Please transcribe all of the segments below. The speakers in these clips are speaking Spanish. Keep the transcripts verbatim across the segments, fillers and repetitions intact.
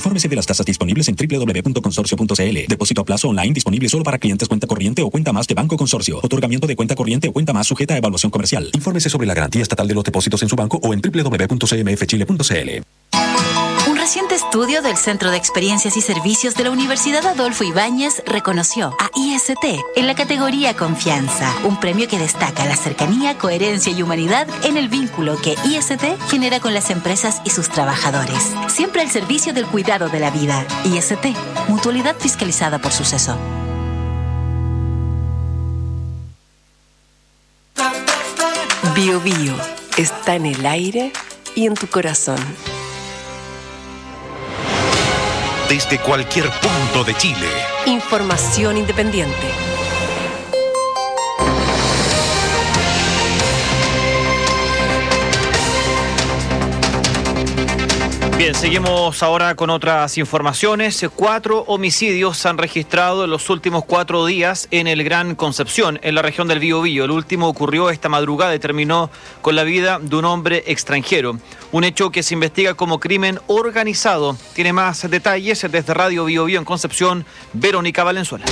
Infórmese de las tasas disponibles en doble u doble u doble u punto consorcio punto c l. Depósito a plazo online disponible solo para clientes cuenta corriente o cuenta más de Banco Consorcio. Otorgamiento de cuenta corriente o cuenta más sujeta a evaluación comercial. Infórmese sobre la garantía estatal de los depósitos en su banco o en doble u doble u doble u punto c m f chile punto c l. Un reciente estudio del Centro de Experiencias y Servicios de la Universidad Adolfo Ibáñez reconoció a I S T en la categoría Confianza, un premio que destaca la cercanía, coherencia y humanidad en el vínculo que I S T genera con las empresas y sus trabajadores. Siempre al servicio del cuidado de la vida. I S T, mutualidad fiscalizada por Suceso. Bio Bio está en el aire y en tu corazón. Desde cualquier punto de Chile. Información independiente. Bien, seguimos ahora con otras informaciones. Cuatro homicidios se han registrado en los últimos cuatro días en el Gran Concepción, en la región del Biobío. El último ocurrió esta madrugada y terminó con la vida de un hombre extranjero. Un hecho que se investiga como crimen organizado. Tiene más detalles desde Radio Biobío en Concepción, Verónica Valenzuela.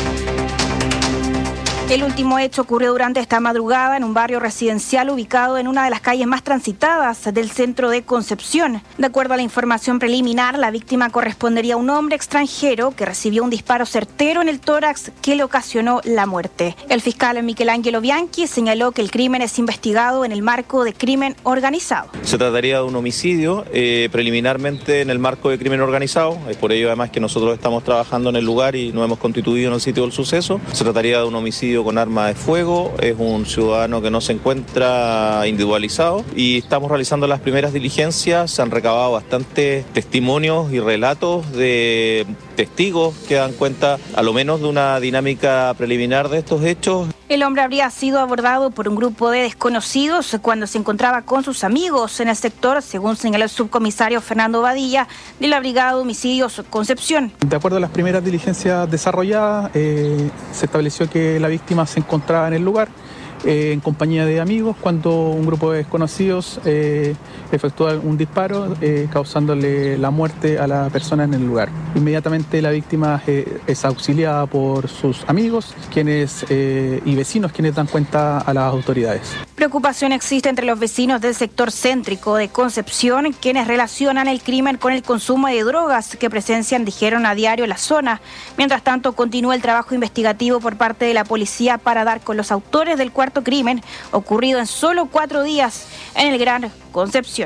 El último hecho ocurrió durante esta madrugada en un barrio residencial ubicado en una de las calles más transitadas del centro de Concepción. De acuerdo a la información preliminar, la víctima correspondería a un hombre extranjero que recibió un disparo certero en el tórax que le ocasionó la muerte. El fiscal Michelangelo Bianchi señaló que el crimen es investigado en el marco de crimen organizado. Se trataría de un homicidio eh, preliminarmente en el marco de crimen organizado. Es por ello además que nosotros estamos trabajando en el lugar y nos hemos constituido en el sitio del suceso. Se trataría de un homicidio con arma de fuego, es un ciudadano que no se encuentra individualizado y estamos realizando las primeras diligencias. Se han recabado bastantes testimonios y relatos de testigos que dan cuenta a lo menos de una dinámica preliminar de estos hechos. El hombre habría sido abordado por un grupo de desconocidos cuando se encontraba con sus amigos en el sector, según señaló el subcomisario Fernando Badilla de la Brigada de Homicidios Concepción. De acuerdo a las primeras diligencias desarrolladas, eh, se estableció que la víctima se encontraba en el lugar eh, en compañía de amigos cuando un grupo de desconocidos eh, efectúa un disparo eh, causándole la muerte a la persona en el lugar. Inmediatamente la víctima eh, es auxiliada por sus amigos quienes eh, y vecinos quienes dan cuenta a las autoridades. Preocupación existe entre los vecinos del sector céntrico de Concepción, quienes relacionan el crimen con el consumo de drogas que presencian, dijeron, a diario en la zona. Mientras tanto, continúa el trabajo investigativo por parte de la policía para dar con los autores del cuarto crimen ocurrido en solo cuatro días en el Gran Concepción.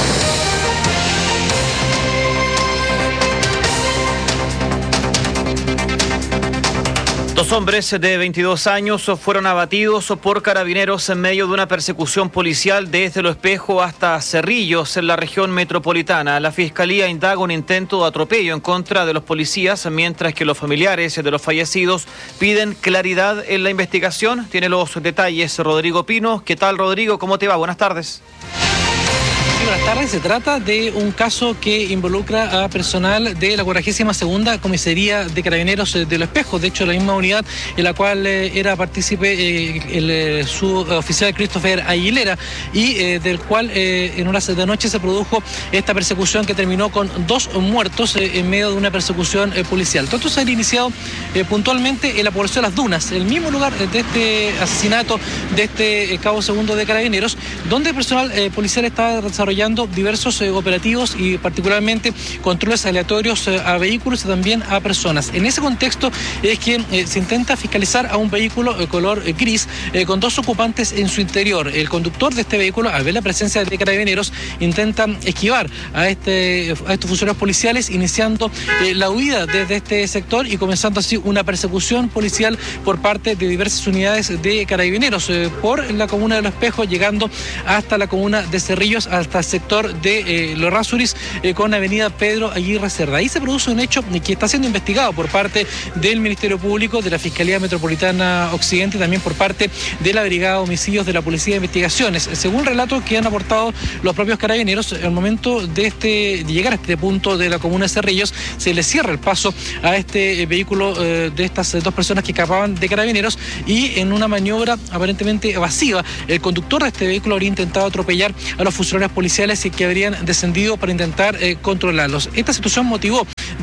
Dos hombres de veintidós años fueron abatidos por carabineros en medio de una persecución policial desde Lo Espejo hasta Cerrillos, en la región metropolitana. La Fiscalía indaga un intento de atropello en contra de los policías, mientras que los familiares de los fallecidos piden claridad en la investigación. Tiene los detalles Rodrigo Pino. ¿Qué tal, Rodrigo? ¿Cómo te va? Buenas tardes. Buenas tardes. Se trata de un caso que involucra a personal de la cuadragésima segunda Comisaría de Carabineros de Lo Espejo. De hecho, la misma unidad en la cual eh, era partícipe eh, el eh, suboficial Christopher Aguilera y eh, del cual eh, en horas de noche se produjo esta persecución que terminó con dos muertos eh, en medio de una persecución eh, policial. Todo esto se ha iniciado eh, puntualmente en la población de Las Dunas, el mismo lugar de este asesinato de este eh, cabo segundo de Carabineros, donde el personal eh, policial estaba desarrollando diversos eh, operativos y particularmente controles aleatorios eh, a vehículos y también a personas. En ese contexto es que eh, se intenta fiscalizar a un vehículo de color eh, gris eh, con dos ocupantes en su interior. El conductor de este vehículo, al ver la presencia de carabineros, intenta esquivar a, este, a estos funcionarios policiales, iniciando eh, la huida desde este sector y comenzando así una persecución policial por parte de diversas unidades de carabineros eh, por la comuna de Lo Espejo, llegando hasta la comuna de Cerrillos, hasta el sector de eh, Los Rasuris eh, con avenida Pedro Aguirre Cerda. Ahí se produce un hecho que está siendo investigado por parte del Ministerio Público, de la Fiscalía Metropolitana Occidente y también por parte de la Brigada de Homicidios de la Policía de Investigaciones. Según relatos que han aportado los propios carabineros, al momento de, este, de llegar a este punto de la comuna de Cerrillos, se le cierra el paso a este vehículo eh, de estas dos personas que escapaban de carabineros y en una maniobra aparentemente evasiva, el conductor de este vehículo habría intentado atropellar a los funcionarios policiales y que habrían descendido para intentar eh, controlarlos. Esta situación motivó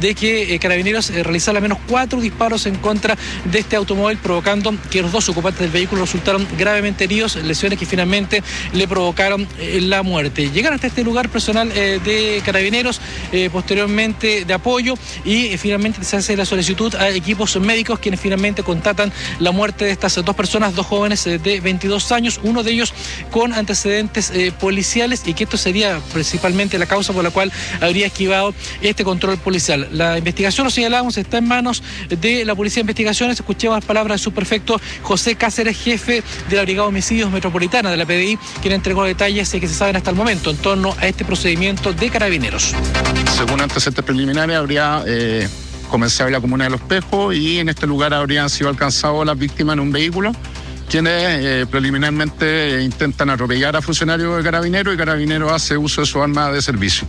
de que eh, Carabineros eh, realizara al menos cuatro disparos en contra de este automóvil, provocando que los dos ocupantes del vehículo resultaron gravemente heridos, lesiones que finalmente le provocaron eh, la muerte. Llegaron hasta este lugar personal eh, de Carabineros, eh, posteriormente de apoyo, y eh, finalmente se hace la solicitud a equipos médicos, quienes finalmente constatan la muerte de estas dos personas, dos jóvenes eh, de veintidós años, uno de ellos con antecedentes eh, policiales, y que esto sería principalmente la causa por la cual habría esquivado este control policial. La investigación, lo señalábamos, está en manos de la Policía de Investigaciones. Escuchemos las palabras del subprefecto José Cáceres, jefe de la Brigada de Homicidios Metropolitana de la P D I, quien entregó detalles que se saben hasta el momento en torno a este procedimiento de Carabineros. Según antecedentes preliminares, habría eh, comenzado en la comuna de Los Espejos, y en este lugar habrían sido alcanzados las víctimas en un vehículo, quienes eh, preliminarmente eh, intentan atropellar a funcionarios de Carabineros, y Carabineros hace uso de su arma de servicio.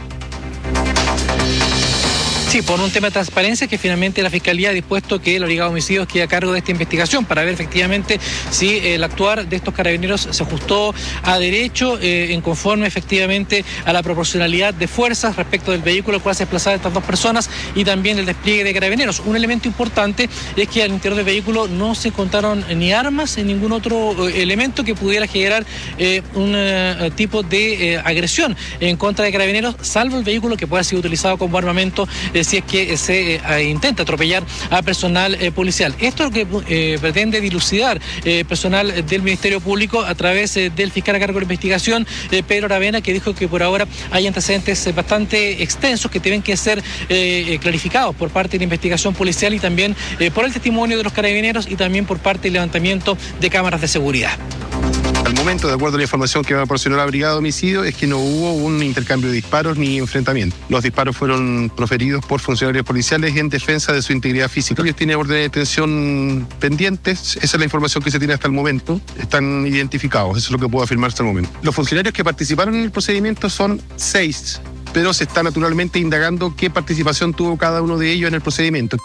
Sí, por un tema de transparencia, que finalmente la Fiscalía ha dispuesto que la Brigada de Homicidios quede a cargo de esta investigación para ver efectivamente si eh, el actuar de estos carabineros se ajustó a derecho, eh, en conforme efectivamente a la proporcionalidad de fuerzas respecto del vehículo al cual se desplazaban estas dos personas, y también el despliegue de carabineros. Un elemento importante es que al interior del vehículo no se encontraron ni armas ni ningún otro eh, elemento que pudiera generar eh, un eh, tipo de eh, agresión en contra de carabineros, salvo el vehículo que pueda ser utilizado como armamento eh, si es que se eh, intenta atropellar a personal eh, policial. Esto es lo que eh, pretende dilucidar eh, personal del Ministerio Público a través eh, del fiscal a cargo de la investigación, eh, Pedro Aravena, que dijo que por ahora hay antecedentes eh, bastante extensos que tienen que ser eh, clarificados por parte de la investigación policial, y también eh, por el testimonio de los carabineros, y también por parte del levantamiento de cámaras de seguridad. Al momento, de acuerdo a la información que me proporcionó la Brigada de Homicidio, es que no hubo un intercambio de disparos ni enfrentamiento. Los disparos fueron proferidos por funcionarios policiales en defensa de su integridad física. Ellos tienen orden de detención pendientes, esa es la información que se tiene hasta el momento. Están identificados, eso es lo que puedo afirmar hasta el momento. Los funcionarios que participaron en el procedimiento son seis, pero se está naturalmente indagando qué participación tuvo cada uno de ellos en el procedimiento.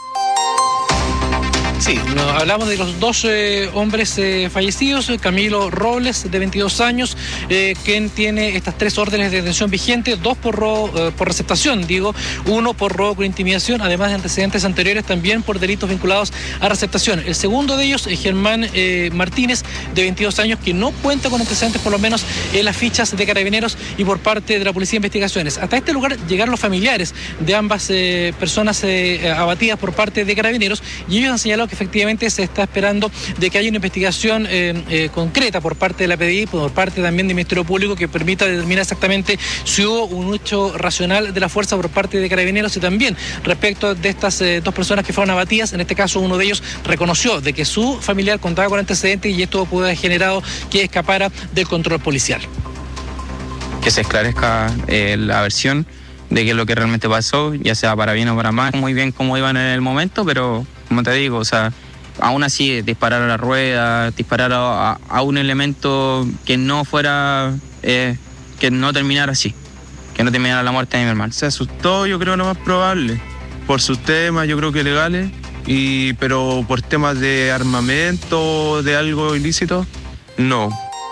Sí, no, hablamos de los dos eh, hombres eh, fallecidos. Camilo Robles, de veintidós años, eh, quien tiene estas tres órdenes de detención vigentes, dos por robo, eh, por receptación, digo, uno por robo con intimidación, además de antecedentes anteriores también por delitos vinculados a receptación. El segundo de ellos es Germán eh, Martínez, de veintidós años, que no cuenta con antecedentes, por lo menos en las fichas de Carabineros y por parte de la Policía de Investigaciones. Hasta este lugar llegaron los familiares de ambas eh, personas eh, abatidas por parte de Carabineros, y ellos han señalado que efectivamente se está esperando de que haya una investigación eh, eh, concreta por parte de la P D I, por parte también del Ministerio Público, que permita determinar exactamente si hubo un hecho racional de la fuerza por parte de Carabineros, y también respecto de estas eh, dos personas que fueron abatidas. En este caso, uno de ellos reconoció de que su familiar contaba con antecedentes, y esto pudo haber generado que escapara del control policial. Que se esclarezca eh, la versión de qué es lo que realmente pasó, ya sea para bien o para mal. Muy bien cómo iban en el momento, pero como te digo, o sea, aún así disparar a la rueda, disparar a, a un elemento que no fuera, eh, que no terminara así, que no terminara la muerte de mi hermano. Se asustó, yo creo, lo más probable, por sus temas, yo creo que legales, y, pero por temas de armamento, de algo ilícito, no.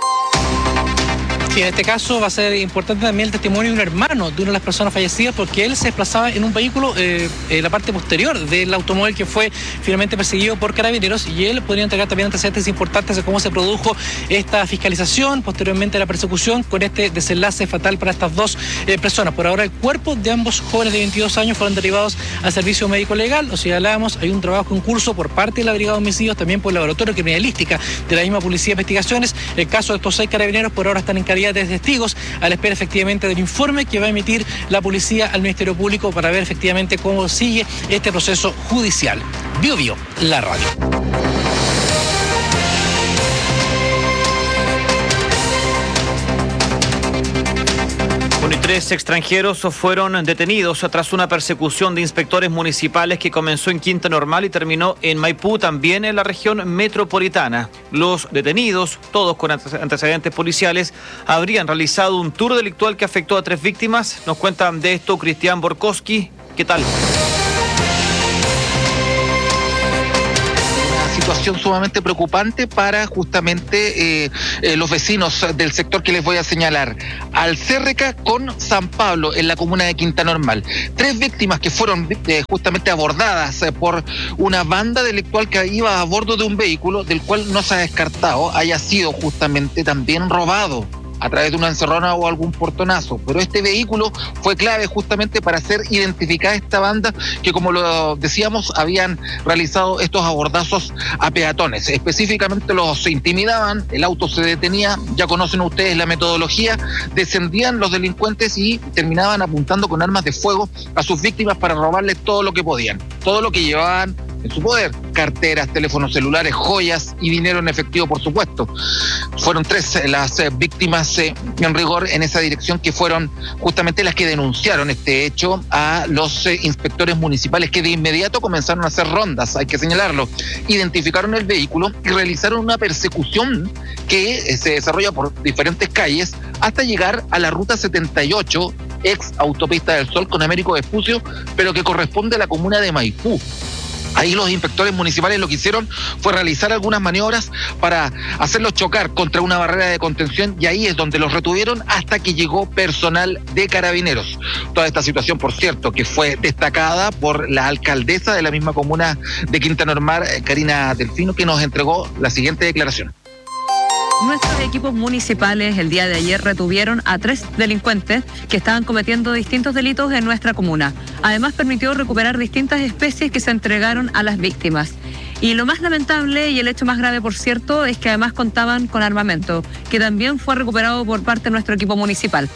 Y en este caso va a ser importante también el testimonio de un hermano de una de las personas fallecidas, porque él se desplazaba en un vehículo eh, en la parte posterior del automóvil que fue finalmente perseguido por Carabineros, y él podría entregar también antecedentes importantes de cómo se produjo esta fiscalización, posteriormente la persecución, con este desenlace fatal para estas dos eh, personas. Por ahora, el cuerpo de ambos jóvenes de veintidós años fueron derivados al servicio médico legal. O sea, hablábamos, hay un trabajo en curso por parte de la Brigada de Homicidios, también por el Laboratorio de Criminalística de la misma Policía de Investigaciones. El caso de estos seis carabineros por ahora están en calidad de testigos, a la espera efectivamente del informe que va a emitir la policía al Ministerio Público para ver efectivamente cómo sigue este proceso judicial. Bio Bio, la radio. Bueno, y tres extranjeros fueron detenidos tras una persecución de inspectores municipales que comenzó en Quinta Normal y terminó en Maipú, también en la región metropolitana. Los detenidos, todos con antecedentes policiales, habrían realizado un tour delictual que afectó a tres víctimas. Nos cuentan de esto Cristian Borkowski. ¿Qué tal? situación sumamente preocupante para justamente eh, eh, los vecinos del sector que les voy a señalar. Alcérreca con San Pablo, en la comuna de Quinta Normal. Tres víctimas que fueron eh, justamente abordadas eh, por una banda delictual que iba a bordo de un vehículo del cual no se ha descartado haya sido justamente también robado a través de una encerrona o algún portonazo, pero este vehículo fue clave justamente para hacer identificada esta banda que, como lo decíamos, habían realizado estos abordazos a peatones. Específicamente los intimidaban, el auto se detenía, ya conocen ustedes la metodología, descendían los delincuentes y terminaban apuntando con armas de fuego a sus víctimas para robarles todo lo que podían, todo lo que llevaban en su poder: carteras, teléfonos celulares, joyas y dinero en efectivo, por supuesto. Fueron tres las eh, víctimas eh, en rigor en esa dirección, que fueron justamente las que denunciaron este hecho a los eh, inspectores municipales, que de inmediato comenzaron a hacer rondas, hay que señalarlo. Identificaron el vehículo y realizaron una persecución que eh, se desarrolla por diferentes calles hasta llegar a la ruta setenta y ocho, ex Autopista del Sol con Américo Vespucio, pero que corresponde a la comuna de Maipú. Ahí los inspectores municipales lo que hicieron fue realizar algunas maniobras para hacerlos chocar contra una barrera de contención, y ahí es donde los retuvieron hasta que llegó personal de Carabineros. Toda esta situación, por cierto, que fue destacada por la alcaldesa de la misma comuna de Quinta Normal, Karina Delfino, que nos entregó la siguiente declaración. Nuestros equipos municipales el día de ayer retuvieron a tres delincuentes que estaban cometiendo distintos delitos en nuestra comuna. Además, permitió recuperar distintas especies que se entregaron a las víctimas. Y lo más lamentable, y el hecho más grave, por cierto, es que además contaban con armamento, que también fue recuperado por parte de nuestro equipo municipal.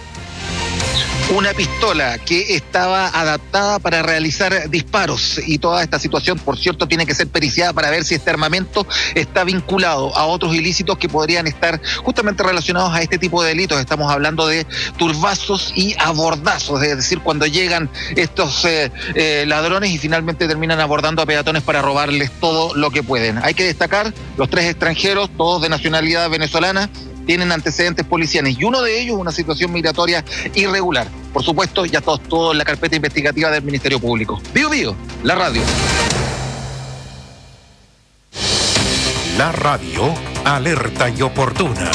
Una pistola que estaba adaptada para realizar disparos, y toda esta situación, por cierto, tiene que ser periciada para ver si este armamento está vinculado a otros ilícitos que podrían estar justamente relacionados a este tipo de delitos. Estamos hablando de turbazos y abordazos, es decir, cuando llegan estos eh, eh, ladrones y finalmente terminan abordando a peatones para robarles todo lo que pueden. Hay que destacar, los tres extranjeros, todos de nacionalidad venezolana, tienen antecedentes policiales, y uno de ellos una situación migratoria irregular. Por supuesto, ya todos todo en la carpeta investigativa del Ministerio Público. Bío Bío, la radio. La radio, alerta y oportuna.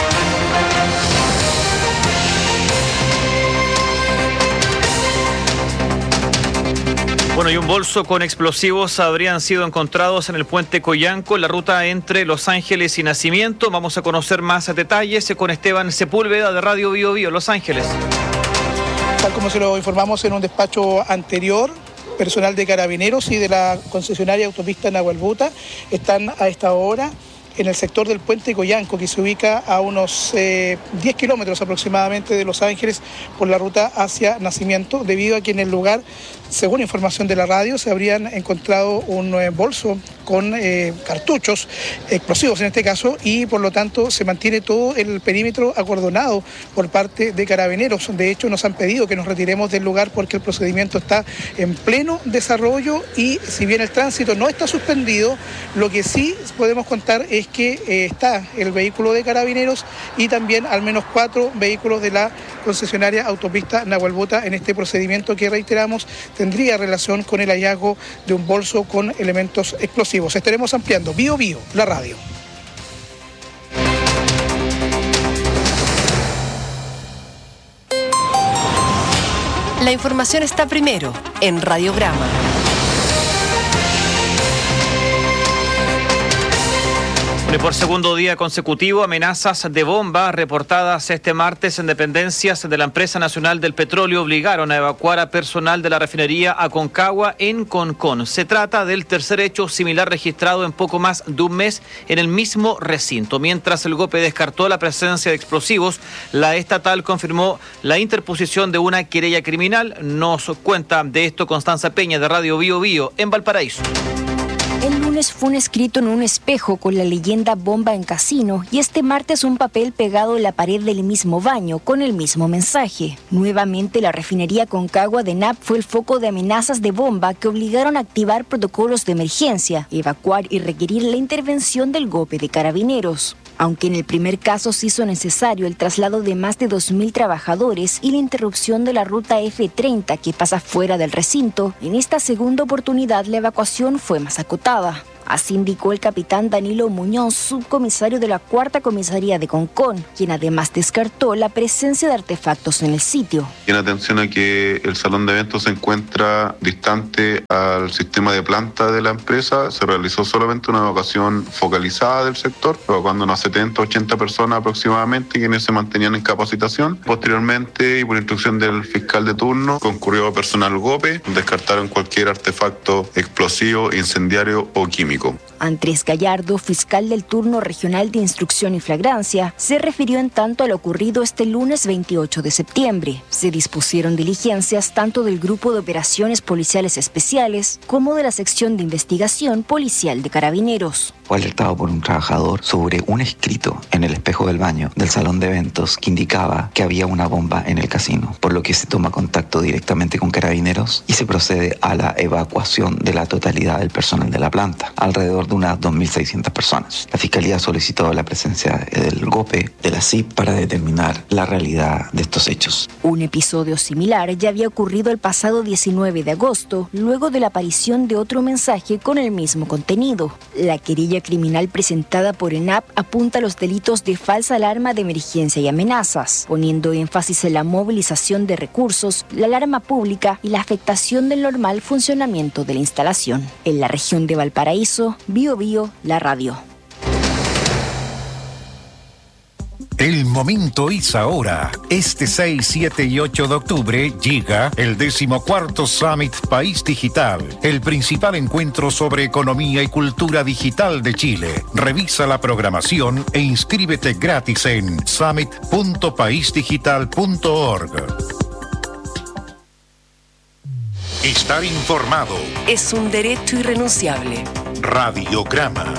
Bueno, y un bolso con explosivos habrían sido encontrados en el puente Coyanco, en la ruta entre Los Ángeles y Nacimiento. Vamos a conocer más detalles con Esteban Sepúlveda de Radio Bío Bío, Los Ángeles. Tal como se lo informamos en un despacho anterior, personal de Carabineros y de la concesionaria Autopista Nahuelbuta están a esta hora en el sector del puente Coyanco, que se ubica a unos eh, diez kilómetros aproximadamente de Los Ángeles por la ruta hacia Nacimiento, debido a que en el lugar, según información de la radio, se habrían encontrado un eh, bolso con eh, cartuchos explosivos en este caso, y por lo tanto se mantiene todo el perímetro acordonado por parte de Carabineros. De hecho, nos han pedido que nos retiremos del lugar porque el procedimiento está en pleno desarrollo, y si bien el tránsito no está suspendido, lo que sí podemos contar es que eh, está el vehículo de Carabineros y también al menos cuatro vehículos de la concesionaria Autopista Nahuelbuta en este procedimiento que, reiteramos, tendría relación con el hallazgo de un bolso con elementos explosivos. Estaremos ampliando. Bío Bío, la radio. La información está primero en Radiograma. Y por segundo día consecutivo, amenazas de bomba reportadas este martes en dependencias de la Empresa Nacional del Petróleo obligaron a evacuar a personal de la refinería Aconcagua en Concón. Se trata del tercer hecho similar registrado en poco más de un mes en el mismo recinto. Mientras el GOPE descartó la presencia de explosivos, la estatal confirmó la interposición de una querella criminal. Nos cuenta de esto Constanza Peña de Radio Bío Bío en Valparaíso. El lunes fue un escrito en un espejo con la leyenda bomba en casino, y este martes un papel pegado en la pared del mismo baño con el mismo mensaje. Nuevamente la refinería Aconcagua de N A P fue el foco de amenazas de bomba que obligaron a activar protocolos de emergencia, evacuar y requerir la intervención del GOPE de Carabineros. Aunque en el primer caso se hizo necesario el traslado de más de dos mil trabajadores y la interrupción de la ruta F treinta que pasa fuera del recinto, en esta segunda oportunidad la evacuación fue más acotada. Así indicó el capitán Danilo Muñoz, subcomisario de la Cuarta Comisaría de Concón, quien además descartó la presencia de artefactos en el sitio. En atención a que el salón de eventos se encuentra distante al sistema de planta de la empresa, se realizó solamente una evacuación focalizada del sector, evacuando unas setenta, ochenta personas aproximadamente, quienes se mantenían en capacitación. Posteriormente, y por instrucción del fiscal de turno, concurrió personal GOPE, descartaron cualquier artefacto explosivo, incendiario o químico. Andrés Gallardo, fiscal del turno regional de instrucción y flagrancia, se refirió en tanto a lo ocurrido este lunes veintiocho de septiembre. Se dispusieron diligencias tanto del Grupo de Operaciones Policiales Especiales como de la Sección de Investigación Policial de Carabineros. Fue alertado por un trabajador sobre un escrito en el espejo del baño del salón de eventos que indicaba que había una bomba en el casino, por lo que se toma contacto directamente con Carabineros y se procede a la evacuación de la totalidad del personal de la planta, alrededor de unas dos mil seiscientas personas. La Fiscalía solicitó la presencia del GOPE de la C I P para determinar la realidad de estos hechos. Un episodio similar ya había ocurrido el pasado diecinueve de agosto, luego de la aparición de otro mensaje con el mismo contenido. La querella criminal presentada por ENAP apunta a los delitos de falsa alarma de emergencia y amenazas, poniendo énfasis en la movilización de recursos, la alarma pública y la afectación del normal funcionamiento de la instalación. En la región de Valparaíso, Bio Bio, la radio. El momento es ahora. Este seis, siete y ocho de octubre llega el decimocuarto Summit País Digital, el principal encuentro sobre economía y cultura digital de Chile. Revisa la programación e inscríbete gratis en summit punto país digital punto org. Estar informado es un derecho irrenunciable. Radiograma.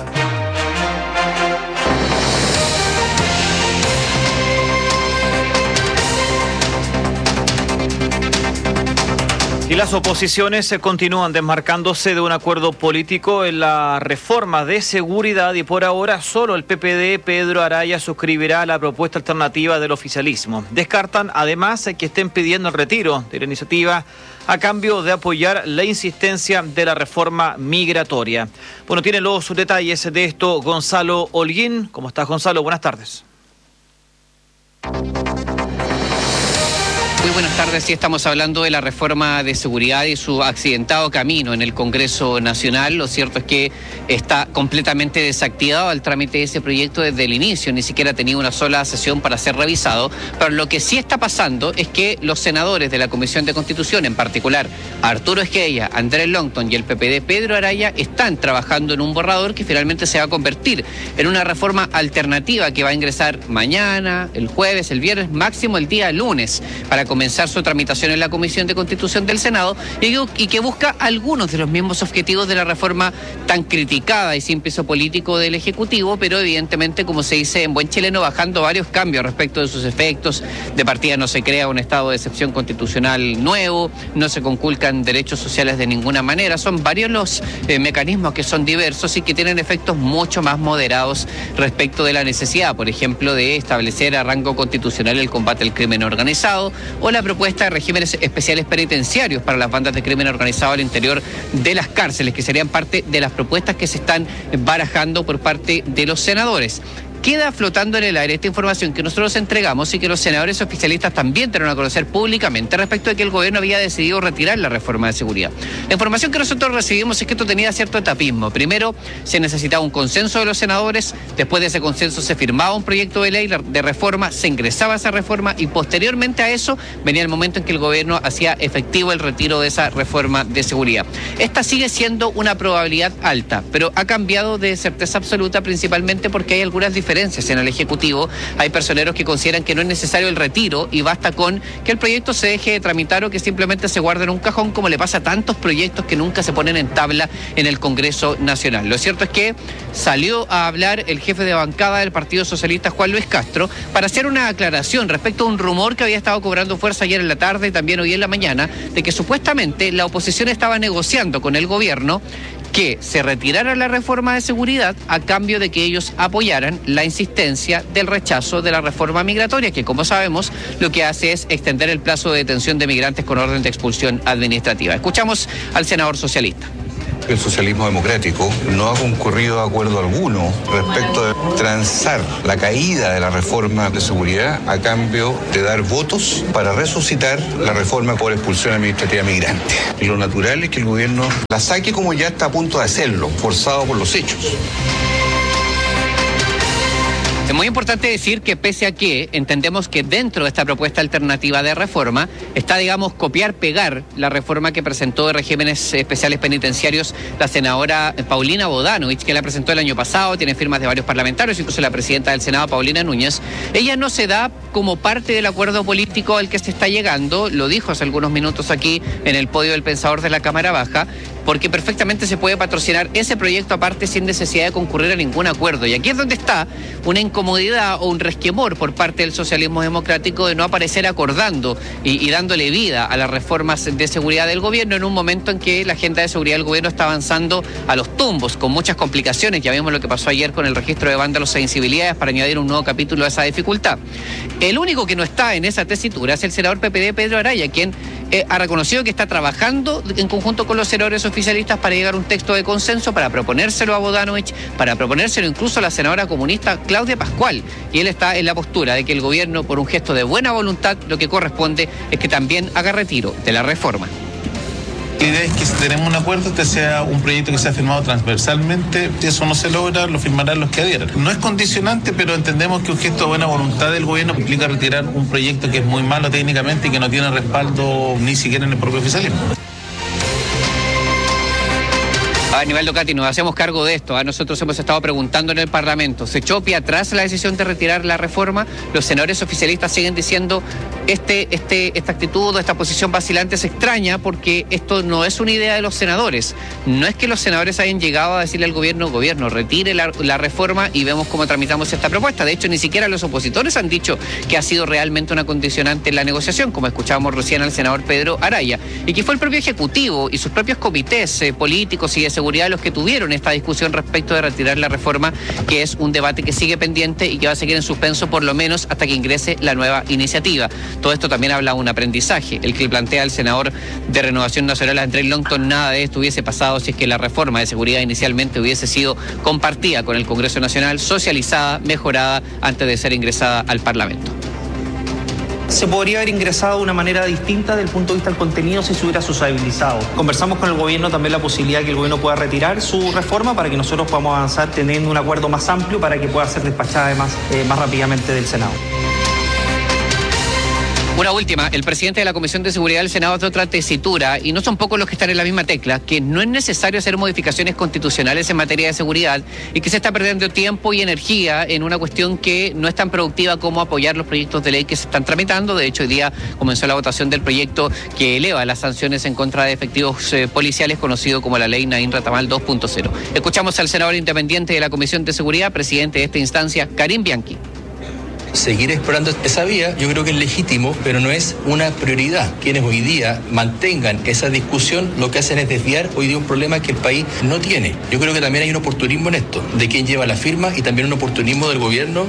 Y las oposiciones se continúan desmarcándose de un acuerdo político en la reforma de seguridad y por ahora solo el P P D Pedro Araya suscribirá la propuesta alternativa del oficialismo. Descartan además que estén pidiendo el retiro de la iniciativa a cambio de apoyar la insistencia de la reforma migratoria. Bueno, tiene los detalles de esto Gonzalo Holguín. ¿Cómo estás, Gonzalo? Buenas tardes. Muy buenas tardes, sí, estamos hablando de la reforma de seguridad y su accidentado camino en el Congreso Nacional. Lo cierto es que está completamente desactivado el trámite de ese proyecto desde el inicio, ni siquiera ha tenido una sola sesión para ser revisado, pero lo que sí está pasando es que los senadores de la Comisión de Constitución, en particular Arturo Esquella, Andrés Longton y el P P D Pedro Araya, están trabajando en un borrador que finalmente se va a convertir en una reforma alternativa que va a ingresar mañana, el jueves, el viernes, máximo el día lunes, para comenzar su tramitación en la Comisión de Constitución del Senado y, y que busca algunos de los mismos objetivos de la reforma tan criticada y sin peso político del Ejecutivo, pero evidentemente, como se dice en buen chileno, bajando varios cambios respecto de sus efectos. De partida no se crea un estado de excepción constitucional nuevo, no se conculcan derechos sociales de ninguna manera, son varios los eh, mecanismos que son diversos y que tienen efectos mucho más moderados respecto de la necesidad, por ejemplo, de establecer a rango constitucional el combate al crimen organizado o la propuesta de regímenes especiales penitenciarios para las bandas de crimen organizado al interior de las cárceles, que serían parte de las propuestas que se están barajando por parte de los senadores. Queda flotando en el aire esta información que nosotros entregamos y que los senadores oficialistas también dieron a conocer públicamente respecto de que el gobierno había decidido retirar la reforma de seguridad. La información que nosotros recibimos es que esto tenía cierto etapismo. Primero, se necesitaba un consenso de los senadores, después de ese consenso se firmaba un proyecto de ley de reforma, se ingresaba esa reforma y posteriormente a eso venía el momento en que el gobierno hacía efectivo el retiro de esa reforma de seguridad. Esta sigue siendo una probabilidad alta, pero ha cambiado de certeza absoluta principalmente porque hay algunas diferencias en el Ejecutivo. Hay personeros que consideran que no es necesario el retiro y basta con que el proyecto se deje de tramitar o que simplemente se guarde en un cajón, como le pasa a tantos proyectos que nunca se ponen en tabla en el Congreso Nacional. Lo cierto es que salió a hablar el jefe de bancada del Partido Socialista, Juan Luis Castro, para hacer una aclaración respecto a un rumor que había estado cobrando fuerza ayer en la tarde y también hoy en la mañana, de que supuestamente la oposición estaba negociando con el gobierno que se retirara la reforma de seguridad a cambio de que ellos apoyaran la insistencia del rechazo de la reforma migratoria, que como sabemos lo que hace es extender el plazo de detención de migrantes con orden de expulsión administrativa. Escuchamos al senador socialista. que el socialismo democrático no ha concurrido a acuerdo alguno respecto de transar la caída de la reforma de seguridad a cambio de dar votos para resucitar la reforma por expulsión administrativa migrante. Y lo natural es que el gobierno la saque como ya está a punto de hacerlo, forzado por los hechos. Es muy importante decir que pese a que entendemos que dentro de esta propuesta alternativa de reforma está, digamos, copiar-pegar la reforma que presentó de regímenes especiales penitenciarios la senadora Paulina Bodanovich, que la presentó el año pasado, tiene firmas de varios parlamentarios, incluso la presidenta del Senado, Paulina Núñez. Ella no se da como parte del acuerdo político al que se está llegando, lo dijo hace algunos minutos aquí en el podio del Pensador de la Cámara Baja, porque perfectamente se puede patrocinar ese proyecto aparte sin necesidad de concurrir a ningún acuerdo. Y aquí es donde está una incomodidad o un resquemor por parte del socialismo democrático de no aparecer acordando y, y dándole vida a las reformas de seguridad del gobierno en un momento en que la agenda de seguridad del gobierno está avanzando a los tumbos, con muchas complicaciones. Ya vimos lo que pasó ayer con el registro de vándalos e incivilidades para añadir un nuevo capítulo a esa dificultad. El único que no está en esa tesitura es el senador P P D, Pedro Araya, quien eh, ha reconocido que está trabajando en conjunto con los senadores oficialistas para llegar a un texto de consenso, para proponérselo a Bodanovich, para proponérselo incluso a la senadora comunista Claudia Pascual. Y él está en la postura de que el gobierno, por un gesto de buena voluntad, lo que corresponde es que también haga retiro de la reforma. La idea es que si tenemos un acuerdo, este sea un proyecto que sea firmado transversalmente. Si eso no se logra, lo firmarán los que adhieran. No es condicionante, pero entendemos que un gesto de buena voluntad del gobierno implica retirar un proyecto que es muy malo técnicamente y que no tiene respaldo ni siquiera en el propio oficialismo. A nivel Ducati, nos hacemos cargo de esto. ¿eh? Nosotros hemos estado preguntando en el Parlamento. ¿Se echó pie atrás la decisión de retirar la reforma? Los senadores oficialistas siguen diciendo este, este, esta actitud o esta posición vacilante es extraña porque esto no es una idea de los senadores. No es que los senadores hayan llegado a decirle al gobierno, gobierno, retire la, la reforma y vemos cómo tramitamos esta propuesta. De hecho, ni siquiera los opositores han dicho que ha sido realmente una condicionante en la negociación, como escuchábamos recién al senador Pedro Araya, y que fue el propio Ejecutivo y sus propios comités eh, políticos y de seguridad los que tuvieron esta discusión respecto de retirar la reforma, que es un debate que sigue pendiente y que va a seguir en suspenso por lo menos hasta que ingrese la nueva iniciativa. Todo esto también habla de un aprendizaje, el que plantea el senador de Renovación Nacional, Andrés Longton. Nada de esto hubiese pasado si es que la reforma de seguridad inicialmente hubiese sido compartida con el Congreso Nacional, socializada, mejorada antes de ser ingresada al Parlamento. Se podría haber ingresado de una manera distinta desde el punto de vista del contenido si se hubiera sociabilizado. Conversamos con el gobierno también la posibilidad de que el gobierno pueda retirar su reforma para que nosotros podamos avanzar teniendo un acuerdo más amplio para que pueda ser despachada además eh, más rápidamente del Senado. Una última, el presidente de la Comisión de Seguridad del Senado hace otra tesitura, y no son pocos los que están en la misma tecla, que no es necesario hacer modificaciones constitucionales en materia de seguridad y que se está perdiendo tiempo y energía en una cuestión que no es tan productiva como apoyar los proyectos de ley que se están tramitando. De hecho, hoy día comenzó la votación del proyecto que eleva las sanciones en contra de efectivos eh, policiales, conocido como la ley Naín Retamal dos punto cero. Escuchamos al senador independiente de la Comisión de Seguridad, presidente de esta instancia, Karim Bianchi. Seguir explorando esa vía yo creo que es legítimo, pero no es una prioridad. Quienes hoy día mantengan esa discusión lo que hacen es desviar hoy día un problema que el país no tiene. Yo creo que también hay un oportunismo en esto, de quien lleva la firma y también un oportunismo del gobierno.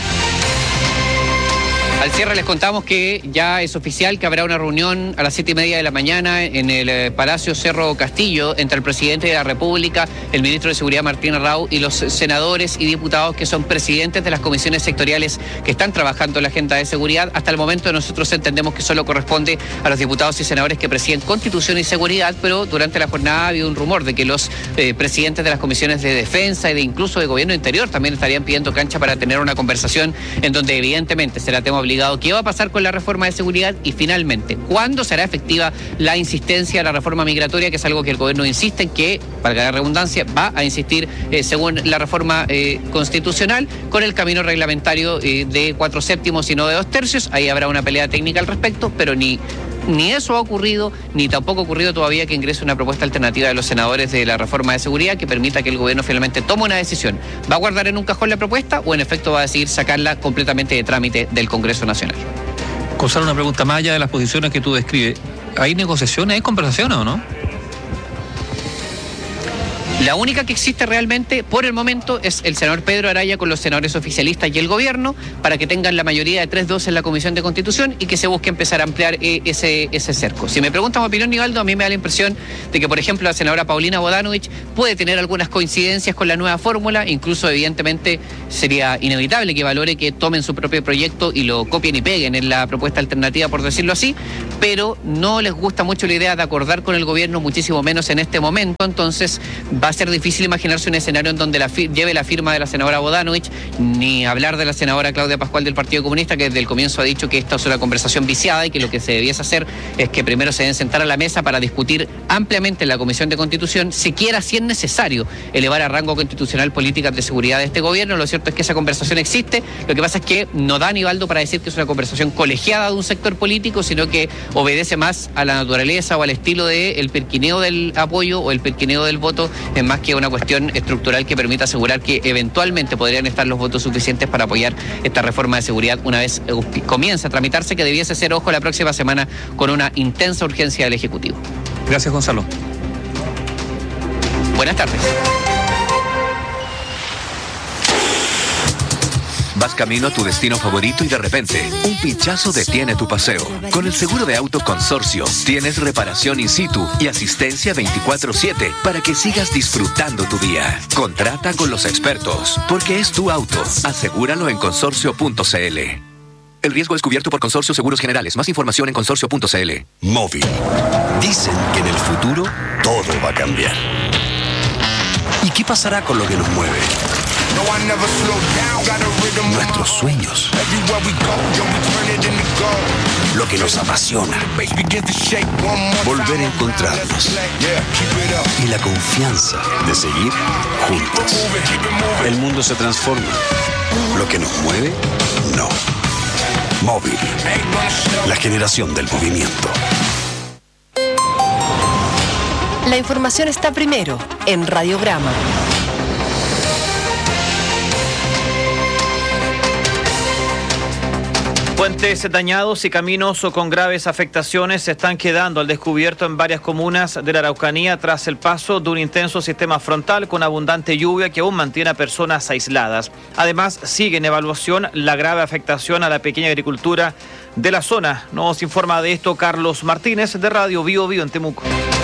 Al cierre les contamos que ya es oficial que habrá una reunión a las siete y media de la mañana en el eh, Palacio Cerro Castillo entre el presidente de la República, el ministro de Seguridad Martín Arrau y los senadores y diputados que son presidentes de las comisiones sectoriales que están trabajando en la agenda de seguridad. Hasta el momento nosotros entendemos que solo corresponde a los diputados y senadores que presiden Constitución y Seguridad, pero durante la jornada ha habido un rumor de que los eh, presidentes de las comisiones de Defensa y de incluso de Gobierno Interior también estarían pidiendo cancha para tener una conversación en donde evidentemente será tema obligado qué va a pasar con la reforma de seguridad y finalmente cuándo será efectiva la insistencia a la reforma migratoria, que es algo que el gobierno insiste en que, valga la redundancia, va a insistir eh, según la reforma eh, constitucional con el camino reglamentario eh, de cuatro séptimos y no de dos tercios. Ahí habrá una pelea técnica al respecto, pero ni Ni eso ha ocurrido, ni tampoco ha ocurrido todavía que ingrese una propuesta alternativa de los senadores de la reforma de seguridad que permita que el gobierno finalmente tome una decisión. ¿Va a guardar en un cajón la propuesta o en efecto va a decidir sacarla completamente de trámite del Congreso Nacional? Gonzalo, una pregunta más allá de las posiciones que tú describes. ¿Hay negociaciones, hay conversaciones o no? La única que existe realmente por el momento es el senador Pedro Araya con los senadores oficialistas y el gobierno para que tengan la mayoría de tres dos en la Comisión de Constitución y que se busque empezar a ampliar eh, ese, ese cerco. Si me preguntan mi opinión, Nivaldo, a mí me da la impresión de que, por ejemplo, la senadora Paulina Bodanovich puede tener algunas coincidencias con la nueva fórmula, incluso evidentemente sería inevitable que valore que tomen su propio proyecto y lo copien y peguen en la propuesta alternativa, por decirlo así, pero no les gusta mucho la idea de acordar con el gobierno, muchísimo menos en este momento. Entonces va a ser difícil imaginarse un escenario en donde la lleve la firma de la senadora Bodanovich, ni hablar de la senadora Claudia Pascual del Partido Comunista, que desde el comienzo ha dicho que esta es una conversación viciada y que lo que se debiese hacer es que primero se deben sentar a la mesa para discutir ampliamente en la Comisión de Constitución, siquiera si es necesario elevar a rango constitucional políticas de seguridad de este gobierno. Lo cierto es que esa conversación existe, lo que pasa es que no da Nivaldo para decir que es una conversación colegiada de un sector político, sino que obedece más a la naturaleza o al estilo del perquineo del apoyo o el perquineo del voto, es más que una cuestión estructural que permita asegurar que eventualmente podrían estar los votos suficientes para apoyar esta reforma de seguridad una vez comience a tramitarse, que debiese ser, ojo, la próxima semana con una intensa urgencia del Ejecutivo. Gracias, Gonzalo. Buenas tardes. Vas camino a tu destino favorito y de repente, un pinchazo detiene tu paseo. Con el seguro de auto Consorcio, tienes reparación in situ y asistencia veinticuatro siete para que sigas disfrutando tu día. Contrata con los expertos, porque es tu auto. Asegúralo en consorcio punto c l. El riesgo es cubierto por Consorcio Seguros Generales. Más información en consorcio punto c l. Móvil. Dicen que en el futuro todo va a cambiar. ¿Y qué pasará con lo que nos mueve? Nuestros sueños. Lo que nos apasiona. Volver a encontrarnos. Y la confianza de seguir juntos. El mundo se transforma. Lo que nos mueve, no. Móvil. La generación del movimiento. La información está primero en Radiograma. Puentes dañados y caminos con graves afectaciones se están quedando al descubierto en varias comunas de la Araucanía tras el paso de un intenso sistema frontal con abundante lluvia que aún mantiene a personas aisladas. Además, sigue en evaluación la grave afectación a la pequeña agricultura de la zona. Nos informa de esto Carlos Martínez de Radio Bio Bio en Temuco.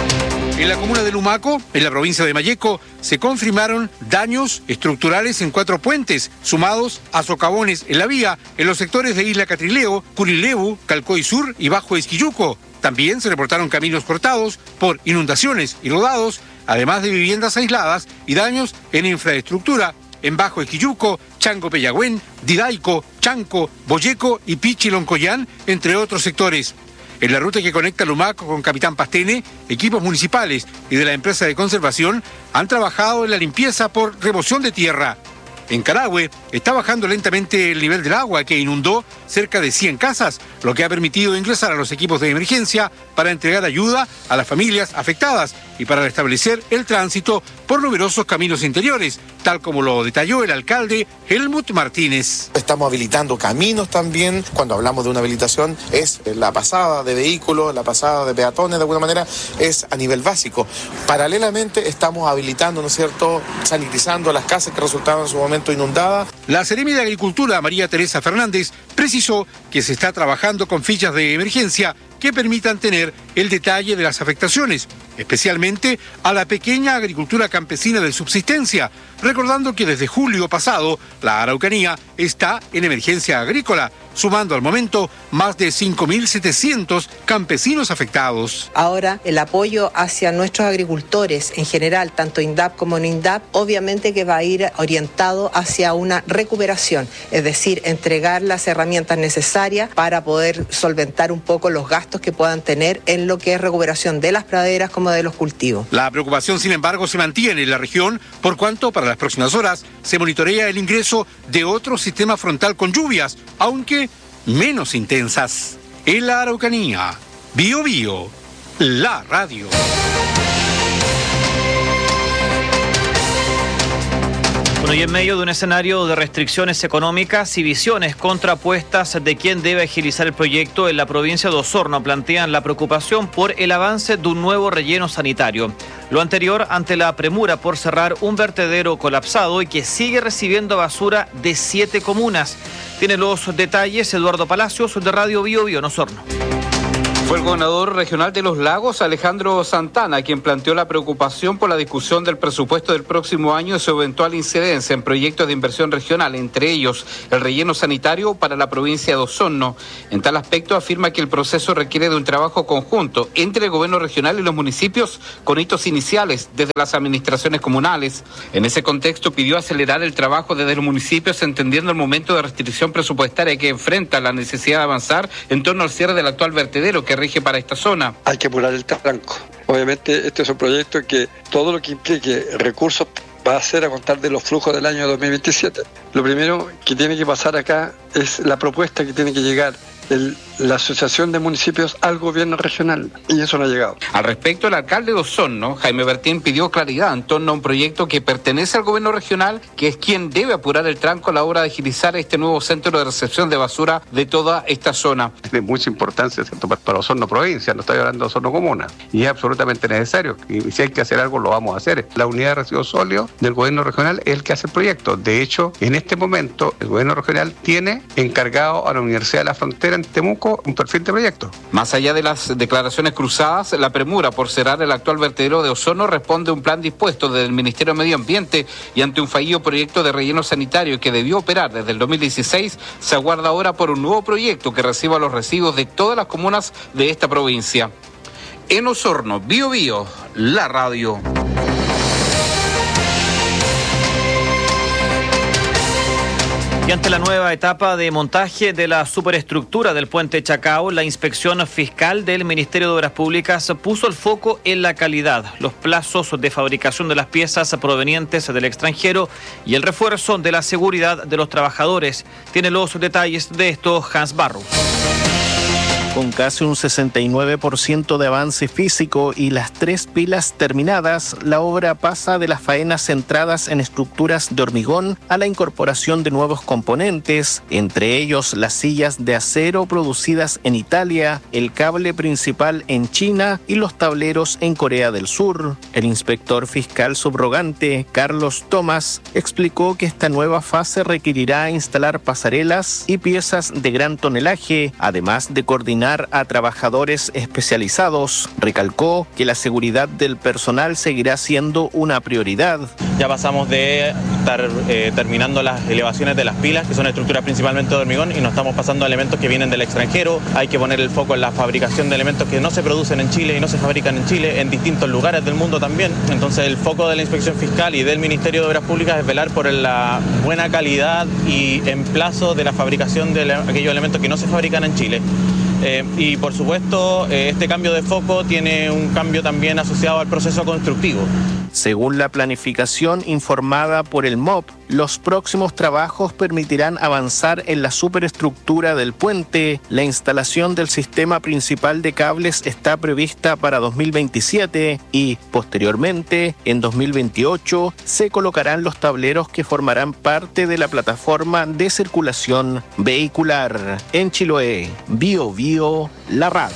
En la comuna de Lumaco, en la provincia de Malleco, se confirmaron daños estructurales en cuatro puentes, sumados a socavones en la vía en los sectores de Isla Catrileo, Curilebu, Calcoy Sur y Bajo Esquilluco. También se reportaron caminos cortados por inundaciones y rodados, además de viviendas aisladas y daños en infraestructura en Bajo Esquilluco, Chango Peyagüén, Didaico, Chanco, Boyeco y Pichiloncoyán, entre otros sectores. En la ruta que conecta Lumaco con Capitán Pastene, equipos municipales y de la empresa de conservación han trabajado en la limpieza por remoción de tierra. En Carahue está bajando lentamente el nivel del agua que inundó cerca de cien casas, lo que ha permitido ingresar a los equipos de emergencia para entregar ayuda a las familias afectadas y para restablecer el tránsito por numerosos caminos interiores, tal como lo detalló el alcalde Helmut Martínez. Estamos habilitando caminos también. Cuando hablamos de una habilitación es la pasada de vehículos, la pasada de peatones, de alguna manera es a nivel básico. Paralelamente estamos habilitando, ¿no es cierto?, sanitizando las casas que resultaron en su momento inundadas. La Seremi de Agricultura, María Teresa Fernández, precisó que se está trabajando con fichas de emergencia que permitan tener el detalle de las afectaciones, especialmente a la pequeña agricultura campesina de subsistencia, recordando que desde julio pasado la Araucanía está en emergencia agrícola, sumando al momento más de cinco mil setecientos campesinos afectados. Ahora el apoyo hacia nuestros agricultores en general, tanto INDAP como no INDAP, obviamente que va a ir orientado hacia una recuperación, es decir, entregar las herramientas necesarias para poder solventar un poco los gastos que puedan tener en lo que es recuperación de las praderas como de los cultivos. La preocupación, sin embargo, se mantiene en la región, por cuanto para las próximas horas se monitorea el ingreso de otro sistema frontal con lluvias, aunque menos intensas. En la Araucanía, Bio Bio, la radio. Bueno, Bueno, y en medio de un escenario de restricciones económicas y visiones contrapuestas de quién debe agilizar el proyecto, en la provincia de Osorno plantean la preocupación por el avance de un nuevo relleno sanitario. Lo anterior ante la premura por cerrar un vertedero colapsado y que sigue recibiendo basura de siete comunas. Tiene los detalles Eduardo Palacios de Radio Bio Bio en Osorno. Fue el gobernador regional de Los Lagos, Alejandro Santana, quien planteó la preocupación por la discusión del presupuesto del próximo año y su eventual incidencia en proyectos de inversión regional, entre ellos el relleno sanitario para la provincia de Osorno. En tal aspecto afirma que el proceso requiere de un trabajo conjunto entre el gobierno regional y los municipios con hitos iniciales desde las administraciones comunales. En ese contexto pidió acelerar el trabajo desde los municipios, entendiendo el momento de restricción presupuestaria que enfrenta la necesidad de avanzar en torno al cierre del actual vertedero que rige para esta zona. Hay que apurar el tranco. Obviamente este es un proyecto que todo lo que implique recursos va a ser a contar de los flujos del año dos mil veintisiete. Lo primero que tiene que pasar acá es la propuesta que tiene que llegar el, la Asociación de Municipios al gobierno regional, y eso no ha llegado. Al respecto, el alcalde de Osorno, Jaime Bertín, pidió claridad en torno a un proyecto que pertenece al gobierno regional, que es quien debe apurar el tranco a la hora de agilizar este nuevo centro de recepción de basura de toda esta zona. Es de mucha importancia, ¿cierto?, para Osorno provincia, no estoy hablando de Osorno comuna, y es absolutamente necesario, y si hay que hacer algo lo vamos a hacer. La unidad de residuos sólidos del gobierno regional es el que hace el proyecto. De hecho, en este momento el gobierno regional tiene encargado a la Universidad de la Frontera en Temuco un perfil de proyecto. Más allá de las declaraciones cruzadas, la premura por cerrar el actual vertedero de Osorno responde a un plan dispuesto desde el Ministerio de Medio Ambiente, y ante un fallido proyecto de relleno sanitario que debió operar desde el dos mil dieciséis, se aguarda ahora por un nuevo proyecto que reciba los residuos de todas las comunas de esta provincia. En Osorno, Bio Bio, la radio. Y ante la nueva etapa de montaje de la superestructura del puente Chacao, la inspección fiscal del Ministerio de Obras Públicas puso el foco en la calidad, los plazos de fabricación de las piezas provenientes del extranjero y el refuerzo de la seguridad de los trabajadores. Tiene los detalles de esto Hans Barro. Con casi un sesenta y nueve por ciento de avance físico y las tres pilas terminadas, la obra pasa de las faenas centradas en estructuras de hormigón a la incorporación de nuevos componentes, entre ellos las sillas de acero producidas en Italia, el cable principal en China y los tableros en Corea del Sur. El inspector fiscal subrogante, Carlos Tomás, explicó que esta nueva fase requerirá instalar pasarelas y piezas de gran tonelaje, además de coordinar a trabajadores especializados. Recalcó que la seguridad del personal seguirá siendo una prioridad. Ya pasamos de estar eh, terminando las elevaciones de las pilas, que son estructuras principalmente de hormigón, y nos estamos pasando a elementos que vienen del extranjero. Hay que poner el foco en la fabricación de elementos que no se producen en Chile y no se fabrican en Chile, en distintos lugares del mundo también. Entonces el foco de la inspección fiscal y del Ministerio de Obras Públicas es velar por la buena calidad y emplazo de la fabricación de aquellos elementos que no se fabrican en Chile. Eh, y por supuesto, eh, este cambio de foco tiene un cambio también asociado al proceso constructivo. Según la planificación informada por el M O P, los próximos trabajos permitirán avanzar en la superestructura del puente. La instalación del sistema principal de cables está prevista para dos mil veintisiete y, posteriormente, en dos mil veintiocho, se colocarán los tableros que formarán parte de la plataforma de circulación vehicular. En Chiloé, Bio Bio, la radio.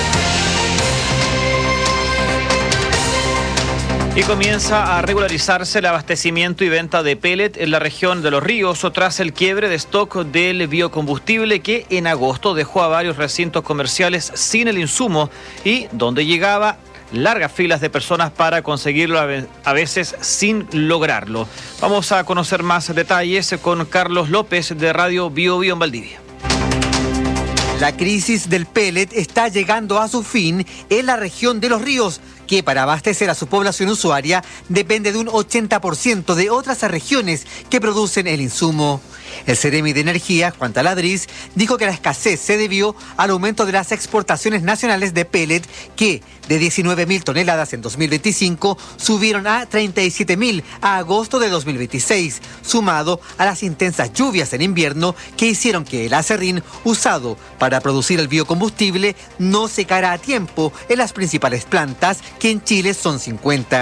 Y comienza a regularizarse el abastecimiento y venta de pellet en la región de Los Ríos tras el quiebre de stock del biocombustible que en agosto dejó a varios recintos comerciales sin el insumo y donde llegaba largas filas de personas para conseguirlo, a veces sin lograrlo. Vamos a conocer más detalles con Carlos López de Radio Bio Bio en Valdivia. La crisis del pellet está llegando a su fin en la región de Los Ríos, que para abastecer a su población usuaria depende de un ochenta por ciento de otras regiones que producen el insumo. El Ceremi de Energía, Juan Taladriz, dijo que la escasez se debió al aumento de las exportaciones nacionales de pellet que, de diecinueve mil toneladas en dos mil veinticinco, subieron a treinta y siete mil a agosto de dos mil veintiséis, sumado a las intensas lluvias en invierno que hicieron que el acerrín usado para producir el biocombustible no secara a tiempo en las principales plantas, que en Chile son cincuenta.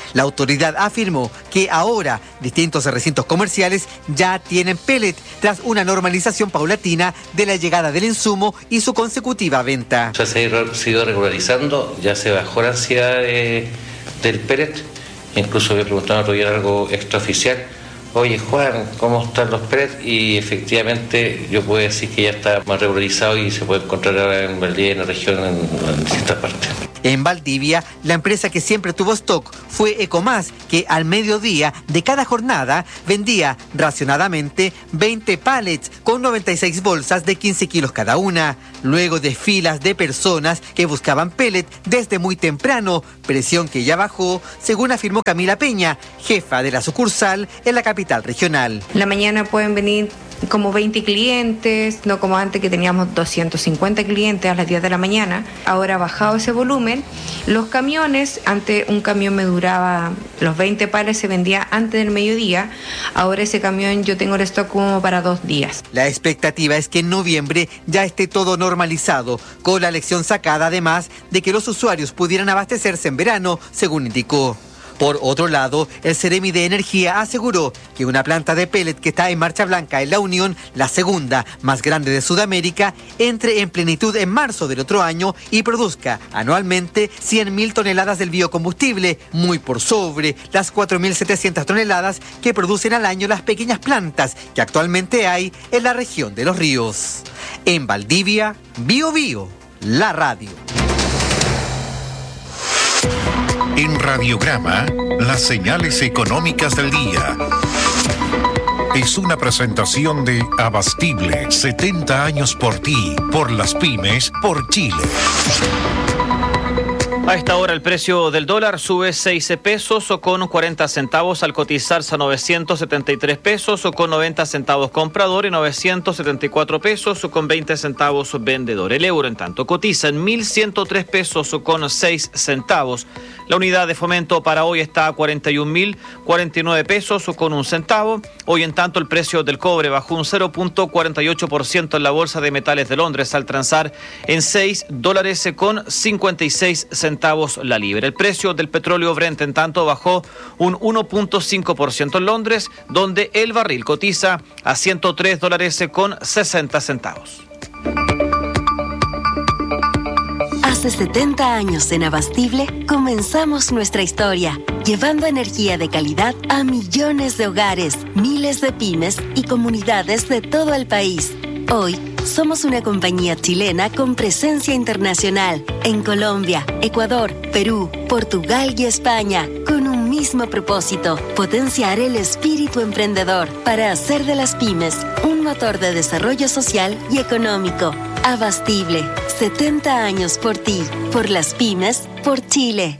La autoridad afirmó que ahora distintos recintos comerciales ya tienen pellet tras una normalización paulatina de la llegada del insumo y su consecutiva venta. Ya se ha sido regularizando, ya se bajó la ansiedad de, del pellet. Incluso me preguntaron otro día algo extraoficial. Oye, Juan, ¿cómo están los pellets? Y efectivamente yo puedo decir que ya está más regularizado y se puede encontrar ahora en Valdivia, en la región, en, en distintas partes. En Valdivia, la empresa que siempre tuvo stock fue Ecomás, que al mediodía de cada jornada vendía racionadamente veinte pallets con noventa y seis bolsas de quince kilos cada una. Luego de filas de personas que buscaban pellet desde muy temprano, presión que ya bajó, según afirmó Camila Peña, jefa de la sucursal en la capital regional. En la mañana pueden venir como veinte clientes, no como antes que teníamos doscientos cincuenta clientes a las diez de la mañana. Ahora ha bajado ese volumen. Los camiones, antes un camión me duraba, los veinte pares se vendía antes del mediodía. Ahora ese camión yo tengo el stock como para dos días. La expectativa es que en noviembre ya esté todo normalizado, con la lección sacada además de que los usuarios pudieran abastecerse en verano, según indicó. Por otro lado, el Ceremi de Energía aseguró que una planta de pellet que está en marcha blanca en La Unión, la segunda más grande de Sudamérica, entre en plenitud en marzo del otro año y produzca anualmente cien mil toneladas del biocombustible, muy por sobre las cuatro mil setecientas toneladas que producen al año las pequeñas plantas que actualmente hay en la región de Los Ríos. En Valdivia, Bio Bio, la radio. En Radiograma, las señales económicas del día. Es una presentación de Abastible, setenta años por ti, por las pymes, por Chile. A esta hora el precio del dólar sube seis pesos o con cuarenta centavos al cotizarse a novecientos setenta y tres pesos o con noventa centavos comprador y novecientos setenta y cuatro pesos o con veinte centavos vendedor. El euro en tanto cotiza en mil ciento tres pesos o con seis centavos. La unidad de fomento para hoy está a cuarenta y un mil cuarenta y nueve pesos o con un centavo. Hoy en tanto el precio del cobre bajó un cero punto cuarenta y ocho por ciento en la Bolsa de Metales de Londres al transar en seis dólares con cincuenta y seis centavos la libra. El precio del petróleo Brent en tanto bajó un uno punto cinco por ciento en Londres, donde el barril cotiza a ciento tres dólares con sesenta centavos. Hace setenta años en Abastible comenzamos nuestra historia, llevando energía de calidad a millones de hogares, miles de pymes y comunidades de todo el país. Hoy somos una compañía chilena con presencia internacional en Colombia, Ecuador, Perú, Portugal y España, con un mismo propósito: potenciar el espíritu emprendedor para hacer de las pymes un motor de desarrollo social y económico. Abastible, setenta años por ti, por las pymes, por Chile.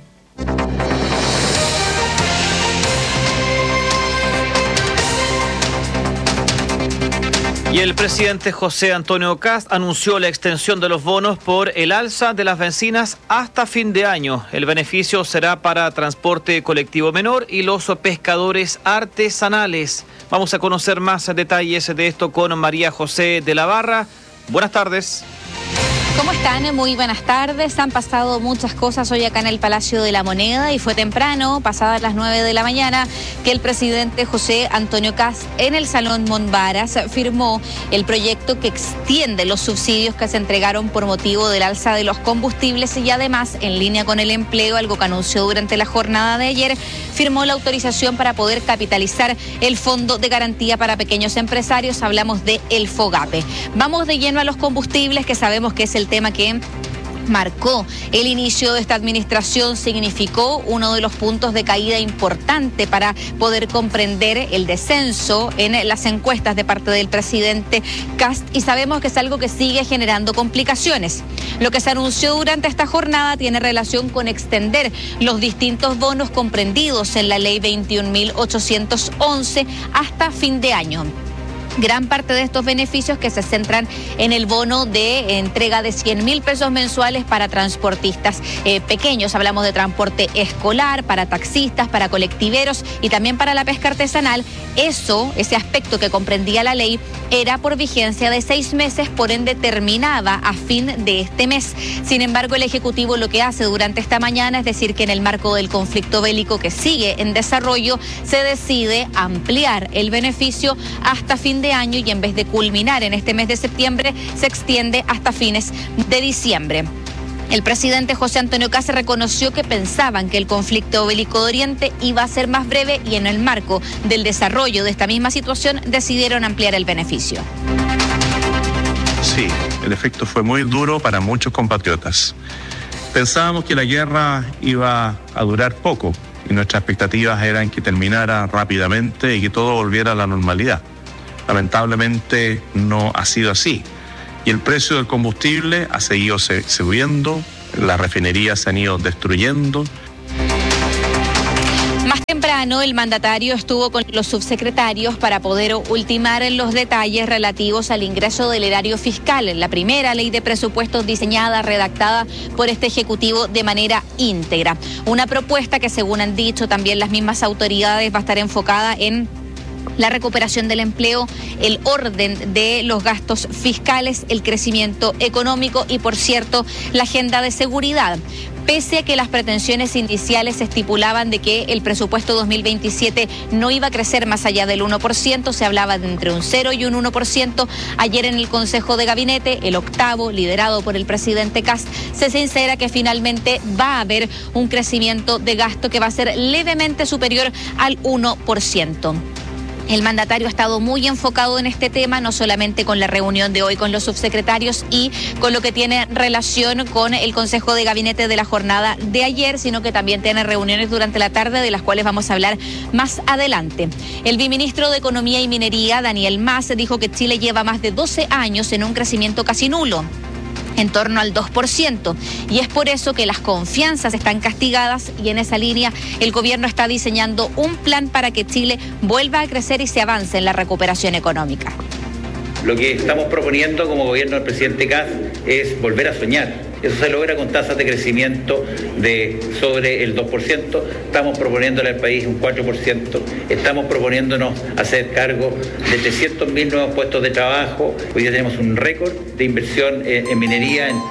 Y el presidente José Antonio Kast anunció la extensión de los bonos por el alza de las bencinas hasta fin de año. El beneficio será para transporte colectivo menor y los pescadores artesanales. Vamos a conocer más detalles de esto con María José de la Barra. Buenas tardes. ¿Cómo están? Muy buenas tardes. Han pasado muchas cosas hoy acá en el Palacio de la Moneda y fue temprano, pasadas las nueve de la mañana, que el presidente José Antonio Kast en el Salón Monvaras firmó el proyecto que extiende los subsidios que se entregaron por motivo del alza de los combustibles y además, en línea con el empleo, algo que anunció durante la jornada de ayer, firmó la autorización para poder capitalizar el Fondo de Garantía para Pequeños Empresarios. Hablamos de el FOGAPE. Vamos de lleno a los combustibles, que sabemos que es el tema que marcó el inicio de esta administración, significó uno de los puntos de caída importante para poder comprender el descenso en las encuestas de parte del presidente Kast, y sabemos que es algo que sigue generando complicaciones. Lo que se anunció durante esta jornada tiene relación con extender los distintos bonos comprendidos en la ley veintiún mil ochocientos once hasta fin de año. gran parte de estos beneficios que se centran en el bono de entrega de cien mil pesos mensuales para transportistas eh, pequeños. Hablamos de transporte escolar, para taxistas, para colectiveros y también para la pesca artesanal. Eso, ese aspecto que comprendía la ley, era por vigencia de seis meses, por ende terminaba a fin de este mes. Sin embargo, el Ejecutivo lo que hace durante esta mañana es decir que en el marco del conflicto bélico que sigue en desarrollo, se decide ampliar el beneficio hasta fin de año y en vez de culminar en este mes de septiembre, se extiende hasta fines de diciembre. El presidente José Antonio Kast reconoció que pensaban que el conflicto bélico de Oriente iba a ser más breve y en el marco del desarrollo de esta misma situación decidieron ampliar el beneficio. Sí, el efecto fue muy duro para muchos compatriotas. Pensábamos que la guerra iba a durar poco y nuestras expectativas eran que terminara rápidamente y que todo volviera a la normalidad. Lamentablemente no ha sido así y el precio del combustible ha seguido subiendo, las refinerías se han ido destruyendo. Más temprano, el mandatario estuvo con los subsecretarios para poder ultimar los detalles relativos al ingreso del erario fiscal, la primera ley de presupuestos diseñada, redactada por este Ejecutivo de manera íntegra. Una propuesta que, según han dicho también las mismas autoridades, va a estar enfocada en la recuperación del empleo, el orden de los gastos fiscales, el crecimiento económico y, por cierto, la agenda de seguridad. Pese a que las pretensiones iniciales estipulaban de que el presupuesto dos mil veintisiete no iba a crecer más allá del uno por ciento, se hablaba de entre un cero y un uno por ciento. Ayer en el Consejo de Gabinete, el octavo, liderado por el presidente Kast, se sincera que finalmente va a haber un crecimiento de gasto que va a ser levemente superior al uno por ciento. El mandatario ha estado muy enfocado en este tema, no solamente con la reunión de hoy con los subsecretarios y con lo que tiene relación con el Consejo de Gabinete de la jornada de ayer, sino que también tiene reuniones durante la tarde, de las cuales vamos a hablar más adelante. El viceministro de Economía y Minería, Daniel Mas, dijo que Chile lleva más de doce años en un crecimiento casi nulo, en torno al dos por ciento, y es por eso que las confianzas están castigadas y en esa línea el gobierno está diseñando un plan para que Chile vuelva a crecer y se avance en la recuperación económica. Lo que estamos proponiendo como gobierno del presidente Kast es volver a soñar. Eso se logra con tasas de crecimiento de sobre el dos por ciento. Estamos proponiéndole al país un cuatro por ciento. Estamos proponiéndonos hacer cargo de trescientos mil nuevos puestos de trabajo. Hoy día tenemos un récord de inversión en, en minería. En...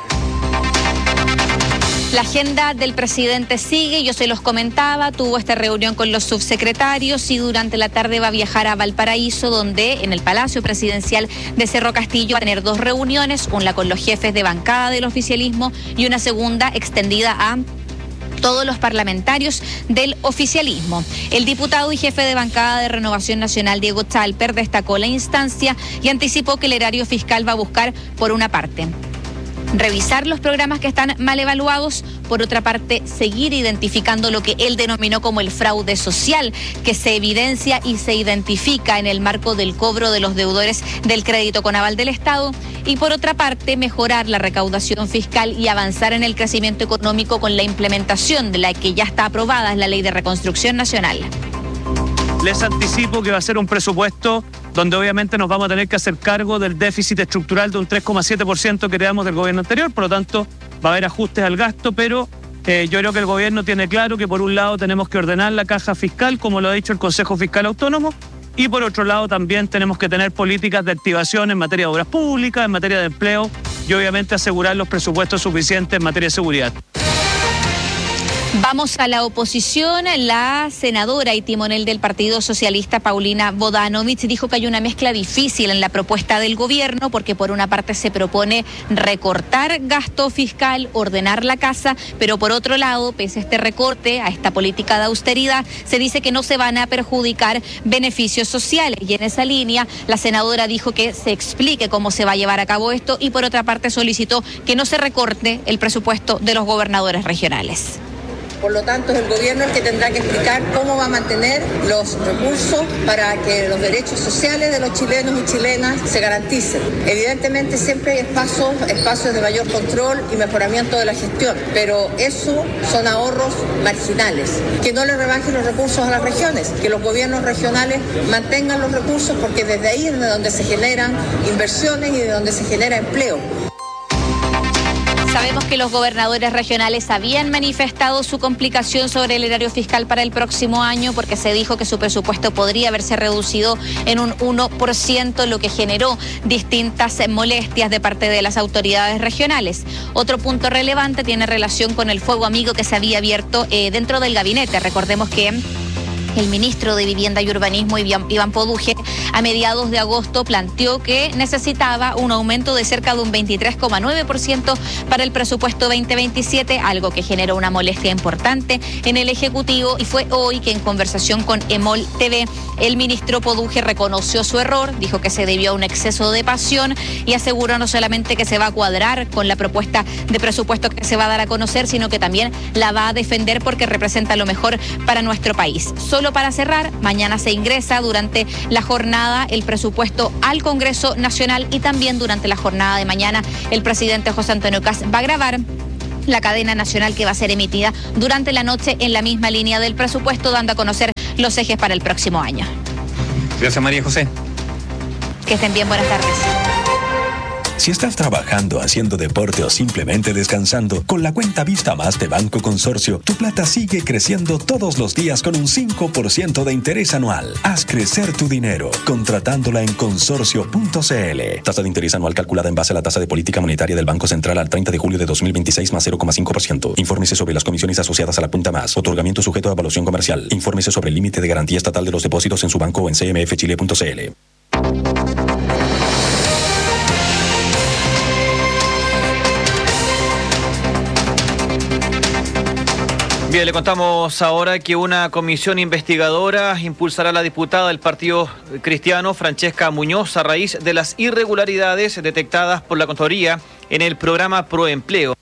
La agenda del presidente sigue, yo se los comentaba, tuvo esta reunión con los subsecretarios y durante la tarde va a viajar a Valparaíso, donde en el Palacio Presidencial de Cerro Castillo va a tener dos reuniones, una con los jefes de bancada del oficialismo y una segunda extendida a todos los parlamentarios del oficialismo. El diputado y jefe de bancada de Renovación Nacional, Diego Chalper, destacó la instancia y anticipó que el erario fiscal va a buscar, por una parte, revisar los programas que están mal evaluados, por otra parte, seguir identificando lo que él denominó como el fraude social, que se evidencia y se identifica en el marco del cobro de los deudores del crédito con aval del Estado, y por otra parte, mejorar la recaudación fiscal y avanzar en el crecimiento económico con la implementación de la que ya está aprobada, es la Ley de Reconstrucción Nacional. Les anticipo que va a ser un presupuesto donde obviamente nos vamos a tener que hacer cargo del déficit estructural de un tres coma siete por ciento que heredamos del gobierno anterior, por lo tanto va a haber ajustes al gasto, pero eh, yo creo que el gobierno tiene claro que por un lado tenemos que ordenar la caja fiscal, como lo ha dicho el Consejo Fiscal Autónomo, y por otro lado también tenemos que tener políticas de activación en materia de obras públicas, en materia de empleo y obviamente asegurar los presupuestos suficientes en materia de seguridad. Vamos a la oposición. La senadora y timonel del Partido Socialista, Paulina Bodanovich, dijo que hay una mezcla difícil en la propuesta del gobierno porque por una parte se propone recortar gasto fiscal, ordenar la casa, pero por otro lado, pese a este recorte, a esta política de austeridad, se dice que no se van a perjudicar beneficios sociales. Y en esa línea, la senadora dijo que se explique cómo se va a llevar a cabo esto y por otra parte solicitó que no se recorte el presupuesto de los gobernadores regionales. Por lo tanto, es el gobierno el que tendrá que explicar cómo va a mantener los recursos para que los derechos sociales de los chilenos y chilenas se garanticen. Evidentemente siempre hay espacios, espacios de mayor control y mejoramiento de la gestión, pero eso son ahorros marginales. Que no le rebajen los recursos a las regiones, que los gobiernos regionales mantengan los recursos, porque desde ahí es de donde se generan inversiones y de donde se genera empleo. Sabemos que los gobernadores regionales habían manifestado su complicación sobre el erario fiscal para el próximo año, porque se dijo que su presupuesto podría haberse reducido en un uno por ciento, lo que generó distintas molestias de parte de las autoridades regionales. Otro punto relevante tiene relación con el fuego amigo que se había abierto eh, dentro del gabinete. Recordemos que el ministro de Vivienda y Urbanismo, Iván Poduje, a mediados de agosto planteó que necesitaba un aumento de cerca de un veintitrés coma nueve por ciento para el presupuesto veinte veintisiete, algo que generó una molestia importante en el Ejecutivo, y fue hoy que en conversación con Emol T V, el ministro Poduje reconoció su error, dijo que se debió a un exceso de pasión y aseguró no solamente que se va a cuadrar con la propuesta de presupuesto que se va a dar a conocer, sino que también la va a defender porque representa lo mejor para nuestro país. Solo para cerrar, mañana se ingresa durante la jornada el presupuesto al Congreso Nacional, y también durante la jornada de mañana el presidente José Antonio Kast va a grabar la cadena nacional que va a ser emitida durante la noche en la misma línea del presupuesto, dando a conocer los ejes para el próximo año. Gracias, María José. Que estén bien, buenas tardes. Si estás trabajando, haciendo deporte o simplemente descansando, con la cuenta Vista Más de Banco Consorcio, tu plata sigue creciendo todos los días con un cinco por ciento de interés anual. Haz crecer tu dinero contratándola en consorcio punto c l. Tasa de interés anual calculada en base a la tasa de política monetaria del Banco Central al treinta de julio de dos mil veintiséis más cero coma cinco por ciento. Infórmese sobre las comisiones asociadas a la punta más. Otorgamiento sujeto a evaluación comercial. Infórmese sobre el límite de garantía estatal de los depósitos en su banco o en c m f chile punto c l. Bien, le contamos ahora que una comisión investigadora impulsará a la diputada del Partido Cristiano, Francesca Muñoz, a raíz de las irregularidades detectadas por la Contraloría en el programa Proempleo.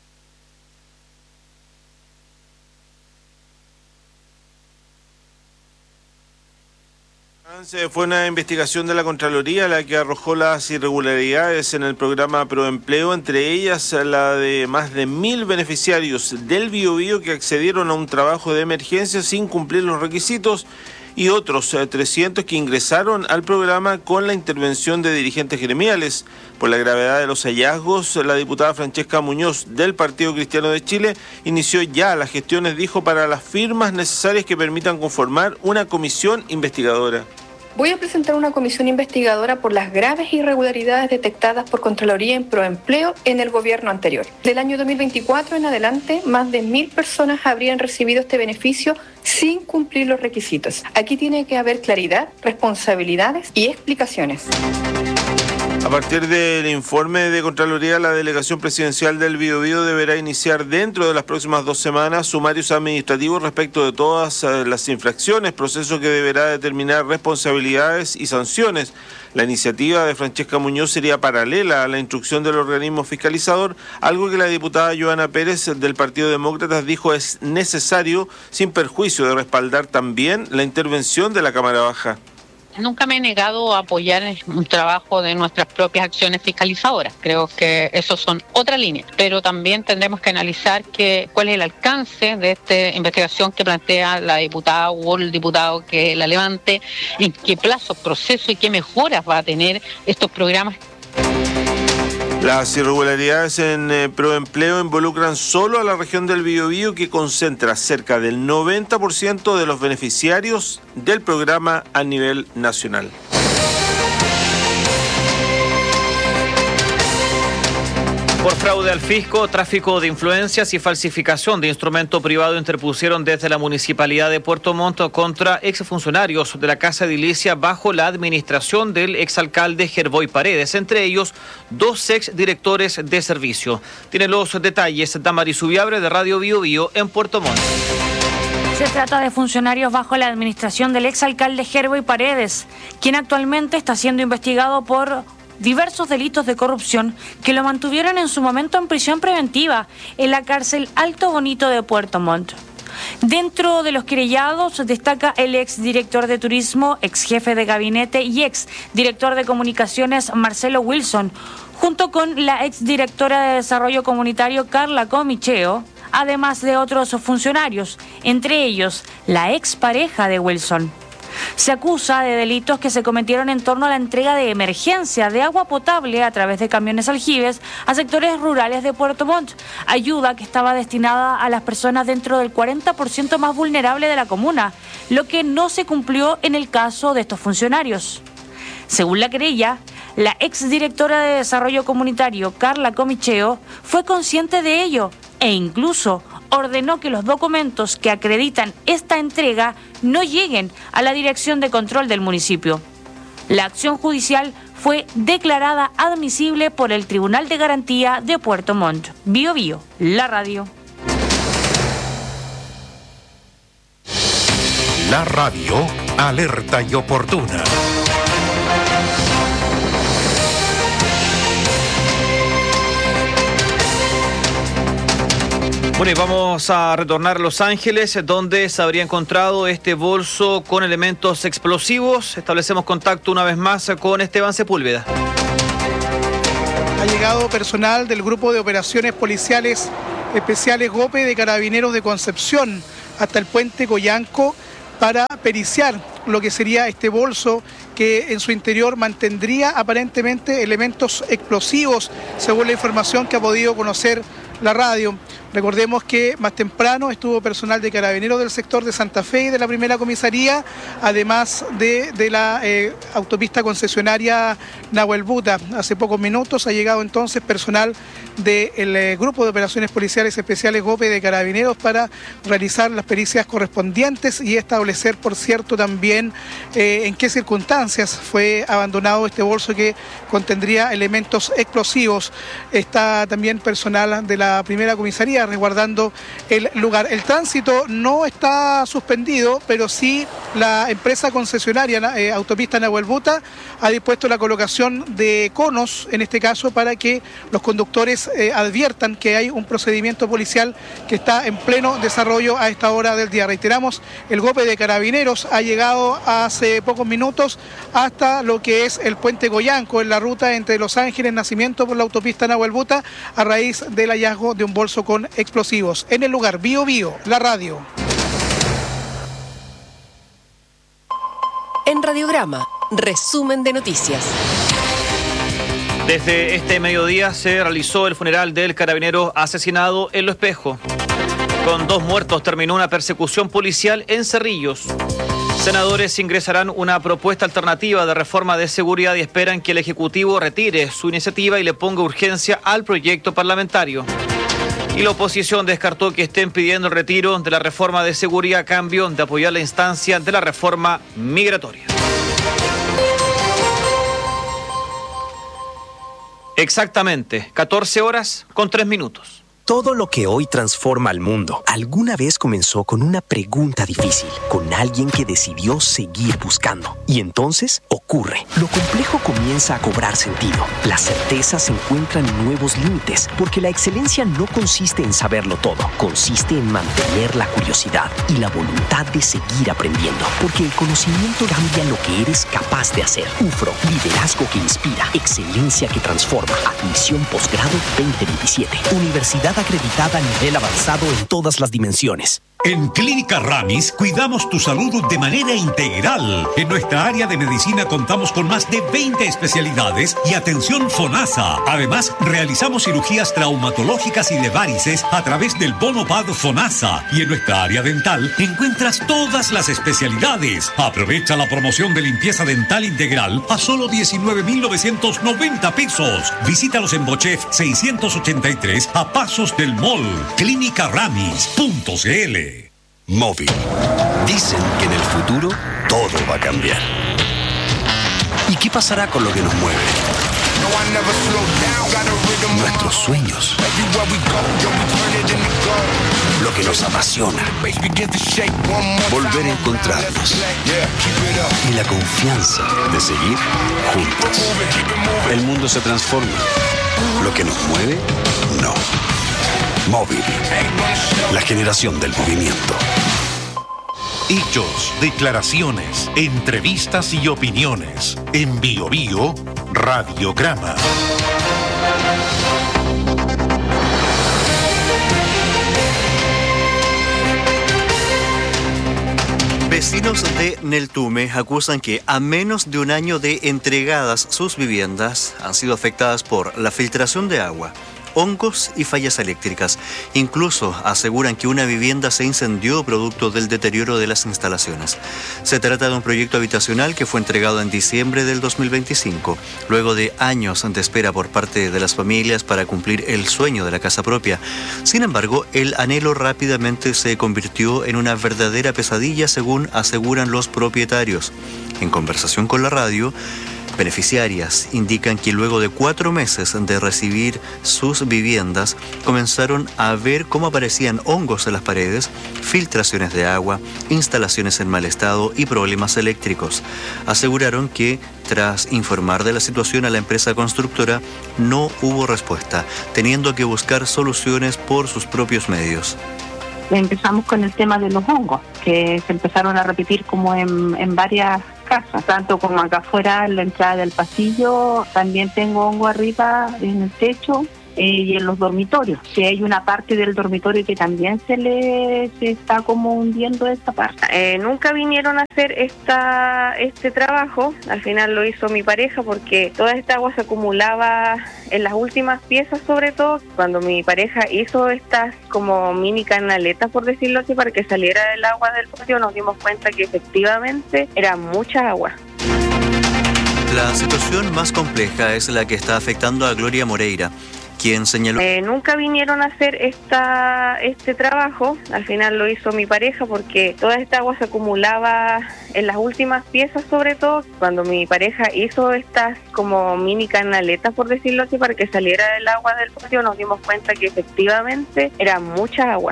Fue una investigación de la Contraloría la que arrojó las irregularidades en el programa Proempleo, entre ellas la de más de mil beneficiarios del Biobío que accedieron a un trabajo de emergencia sin cumplir los requisitos, y otros trescientos que ingresaron al programa con la intervención de dirigentes gremiales. Por la gravedad de los hallazgos, la diputada Francesca Muñoz del Partido Cristiano de Chile inició ya las gestiones, dijo, para las firmas necesarias que permitan conformar una comisión investigadora. Voy a presentar una comisión investigadora por las graves irregularidades detectadas por Contraloría en Proempleo en el gobierno anterior. Del año dos mil veinticuatro en adelante, más de mil personas habrían recibido este beneficio sin cumplir los requisitos. Aquí tiene que haber claridad, responsabilidades y explicaciones. A partir del informe de Contraloría, la delegación presidencial del Biobío deberá iniciar dentro de las próximas dos semanas sumarios administrativos respecto de todas las infracciones, proceso que deberá determinar responsabilidades y sanciones. La iniciativa de Francesca Muñoz sería paralela a la instrucción del organismo fiscalizador, algo que la diputada Joana Pérez del Partido Demócratas dijo es necesario, sin perjuicio de respaldar también la intervención de la Cámara Baja. Nunca me he negado a apoyar un trabajo de nuestras propias acciones fiscalizadoras. Creo que esos son otra línea, pero también tendremos que analizar que, cuál es el alcance de esta investigación que plantea la diputada o el diputado que la levante, en qué plazo, proceso y qué mejoras va a tener estos programas. Las irregularidades en eh, Proempleo involucran solo a la región del Biobío, que concentra cerca del noventa por ciento de los beneficiarios del programa a nivel nacional. Por fraude al fisco, tráfico de influencias y falsificación de instrumento privado interpusieron desde la Municipalidad de Puerto Montt contra exfuncionarios de la Casa Edilicia bajo la administración del exalcalde Gervoy Paredes, entre ellos dos exdirectores de servicio. Tiene los detalles Damaris Ubiabre de Radio Biobío en Puerto Montt. Se trata de funcionarios bajo la administración del exalcalde Gervoy Paredes, quien actualmente está siendo investigado por diversos delitos de corrupción que lo mantuvieron en su momento en prisión preventiva en la cárcel Alto Bonito de Puerto Montt. Dentro de los querellados destaca el ex director de turismo, ex jefe de gabinete y ex director de comunicaciones Marcelo Wilson, junto con la ex directora de desarrollo comunitario Carla Comicheo, además de otros funcionarios, entre ellos la ex pareja de Wilson. Se acusa de delitos que se cometieron en torno a la entrega de emergencia de agua potable a través de camiones aljibes a sectores rurales de Puerto Montt, ayuda que estaba destinada a las personas dentro del cuarenta por ciento más vulnerable de la comuna, lo que no se cumplió en el caso de estos funcionarios. Según la querella, la exdirectora de Desarrollo Comunitario, Carla Comicheo, fue consciente de ello e incluso ordenó que los documentos que acreditan esta entrega no lleguen a la Dirección de Control del municipio. La acción judicial fue declarada admisible por el Tribunal de Garantía de Puerto Montt. Bio Bio, la radio. La radio, alerta y oportuna. Bueno, y vamos a retornar a Los Ángeles, donde se habría encontrado este bolso con elementos explosivos. Establecemos contacto una vez más con Esteban Sepúlveda. Ha llegado personal del Grupo de Operaciones Policiales Especiales GOPE de Carabineros de Concepción hasta el puente Coyanco para periciar lo que sería este bolso que en su interior mantendría aparentemente elementos explosivos, según la información que ha podido conocer la radio. Recordemos que más temprano estuvo personal de Carabineros del sector de Santa Fe y de la primera comisaría, además de, de la eh, autopista concesionaria Nahuel Buta. Hace pocos minutos ha llegado entonces personal del eh, Grupo de Operaciones Policiales Especiales GOPE de Carabineros para realizar las pericias correspondientes y establecer, por cierto, también eh, en qué circunstancias fue abandonado este bolso que contendría elementos explosivos. Está también personal de la primera comisaría resguardando el lugar. El tránsito no está suspendido, pero sí la empresa concesionaria eh, Autopista Nahuel Buta ha dispuesto la colocación de conos, en este caso, para que los conductores eh, adviertan que hay un procedimiento policial que está en pleno desarrollo a esta hora del día. Reiteramos, el GOPE de Carabineros ha llegado hace pocos minutos hasta lo que es el puente Coyanco, en la ruta entre Los Ángeles, Nacimiento, por la autopista Nahuel Buta, a raíz del hallazgo de un bolso con explosivos. En el lugar, Bio Bio, la radio. En Radiograma, resumen de noticias. Desde este mediodía se realizó el funeral del carabinero asesinado en Lo Espejo. Con dos muertos terminó una persecución policial en Cerrillos. Senadores ingresarán una propuesta alternativa de reforma de seguridad y esperan que el Ejecutivo retire su iniciativa y le ponga urgencia al proyecto parlamentario. Y la oposición descartó que estén pidiendo el retiro de la reforma de seguridad a cambio de apoyar la instancia de la reforma migratoria. Exactamente, catorce horas con tres minutos. Todo lo que hoy transforma al mundo alguna vez comenzó con una pregunta difícil, con alguien que decidió seguir buscando. Y entonces ocurre. Lo complejo comienza a cobrar sentido. Las certezas encuentran nuevos límites, porque la excelencia no consiste en saberlo todo, consiste en mantener la curiosidad y la voluntad de seguir aprendiendo, porque el conocimiento cambia lo que eres capaz de hacer. U F R O, liderazgo que inspira, excelencia que transforma. Admisión posgrado veinte veintisiete. Universidad acreditada a nivel avanzado en todas las dimensiones. En Clínica Ramis cuidamos tu salud de manera integral. En nuestra área de medicina contamos con más de veinte especialidades y atención FONASA. Además, realizamos cirugías traumatológicas y de varices a través del bono P A D FONASA. Y en nuestra área dental encuentras todas las especialidades. Aprovecha la promoción de limpieza dental integral a solo diecinueve mil novecientos noventa pesos. Visítalos en Bochef seiscientos ochenta y tres a pasos del mall. Clínica Ramis punto c l. Móvil. Dicen que en el futuro todo va a cambiar. ¿Y qué pasará con lo que nos mueve? Nuestros sueños. Lo que nos apasiona. Volver a encontrarnos. Y la confianza de seguir juntos. El mundo se transforma. Lo que nos mueve, no. Móvil. La generación del movimiento. Hechos, declaraciones, entrevistas y opiniones. En Bio Bio, Radiograma. Vecinos de Neltume acusan que a menos de un año de entregadas sus viviendas han sido afectadas por la filtración de agua, hongos y fallas eléctricas. Incluso aseguran que una vivienda se incendió producto del deterioro de las instalaciones. Se trata de un proyecto habitacional que fue entregado en diciembre del dos mil veinticinco, luego de años de espera por parte de las familias para cumplir el sueño de la casa propia. Sin embargo, el anhelo rápidamente se convirtió en una verdadera pesadilla, según aseguran los propietarios. En conversación con la radio, beneficiarias indican que luego de cuatro meses de recibir sus viviendas, comenzaron a ver cómo aparecían hongos en las paredes, filtraciones de agua, instalaciones en mal estado y problemas eléctricos. Aseguraron que, tras informar de la situación a la empresa constructora, no hubo respuesta, teniendo que buscar soluciones por sus propios medios. Empezamos con el tema de los hongos, que se empezaron a repetir como en, en varias casas, tanto como acá afuera en la entrada del pasillo. También tengo hongo arriba en el techo eh, y en los dormitorios, que hay una parte del dormitorio que también se le se está como hundiendo esta parte. Eh, nunca vinieron a hacer esta este trabajo, al final lo hizo mi pareja porque toda esta agua se acumulaba en las últimas piezas, sobre todo cuando mi pareja hizo estas como mini canaletas, por decirlo así, para que saliera el agua del patio. Nos dimos cuenta que efectivamente era mucha agua. La situación más compleja es la que está afectando a Gloria Moreira, quien señaló... Eh, nunca vinieron a hacer esta este trabajo, al final lo hizo mi pareja porque toda esta agua se acumulaba en las últimas piezas, sobre todo cuando mi pareja hizo estas como mini canaletas, por decirlo así, para que saliera el agua del patio. Nos dimos cuenta que efectivamente era mucha agua.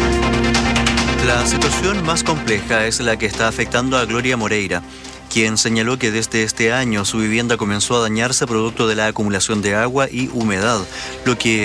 La situación más compleja es la que está afectando a Gloria Moreira, quien señaló que desde este año su vivienda comenzó a dañarse producto de la acumulación de agua y humedad, lo que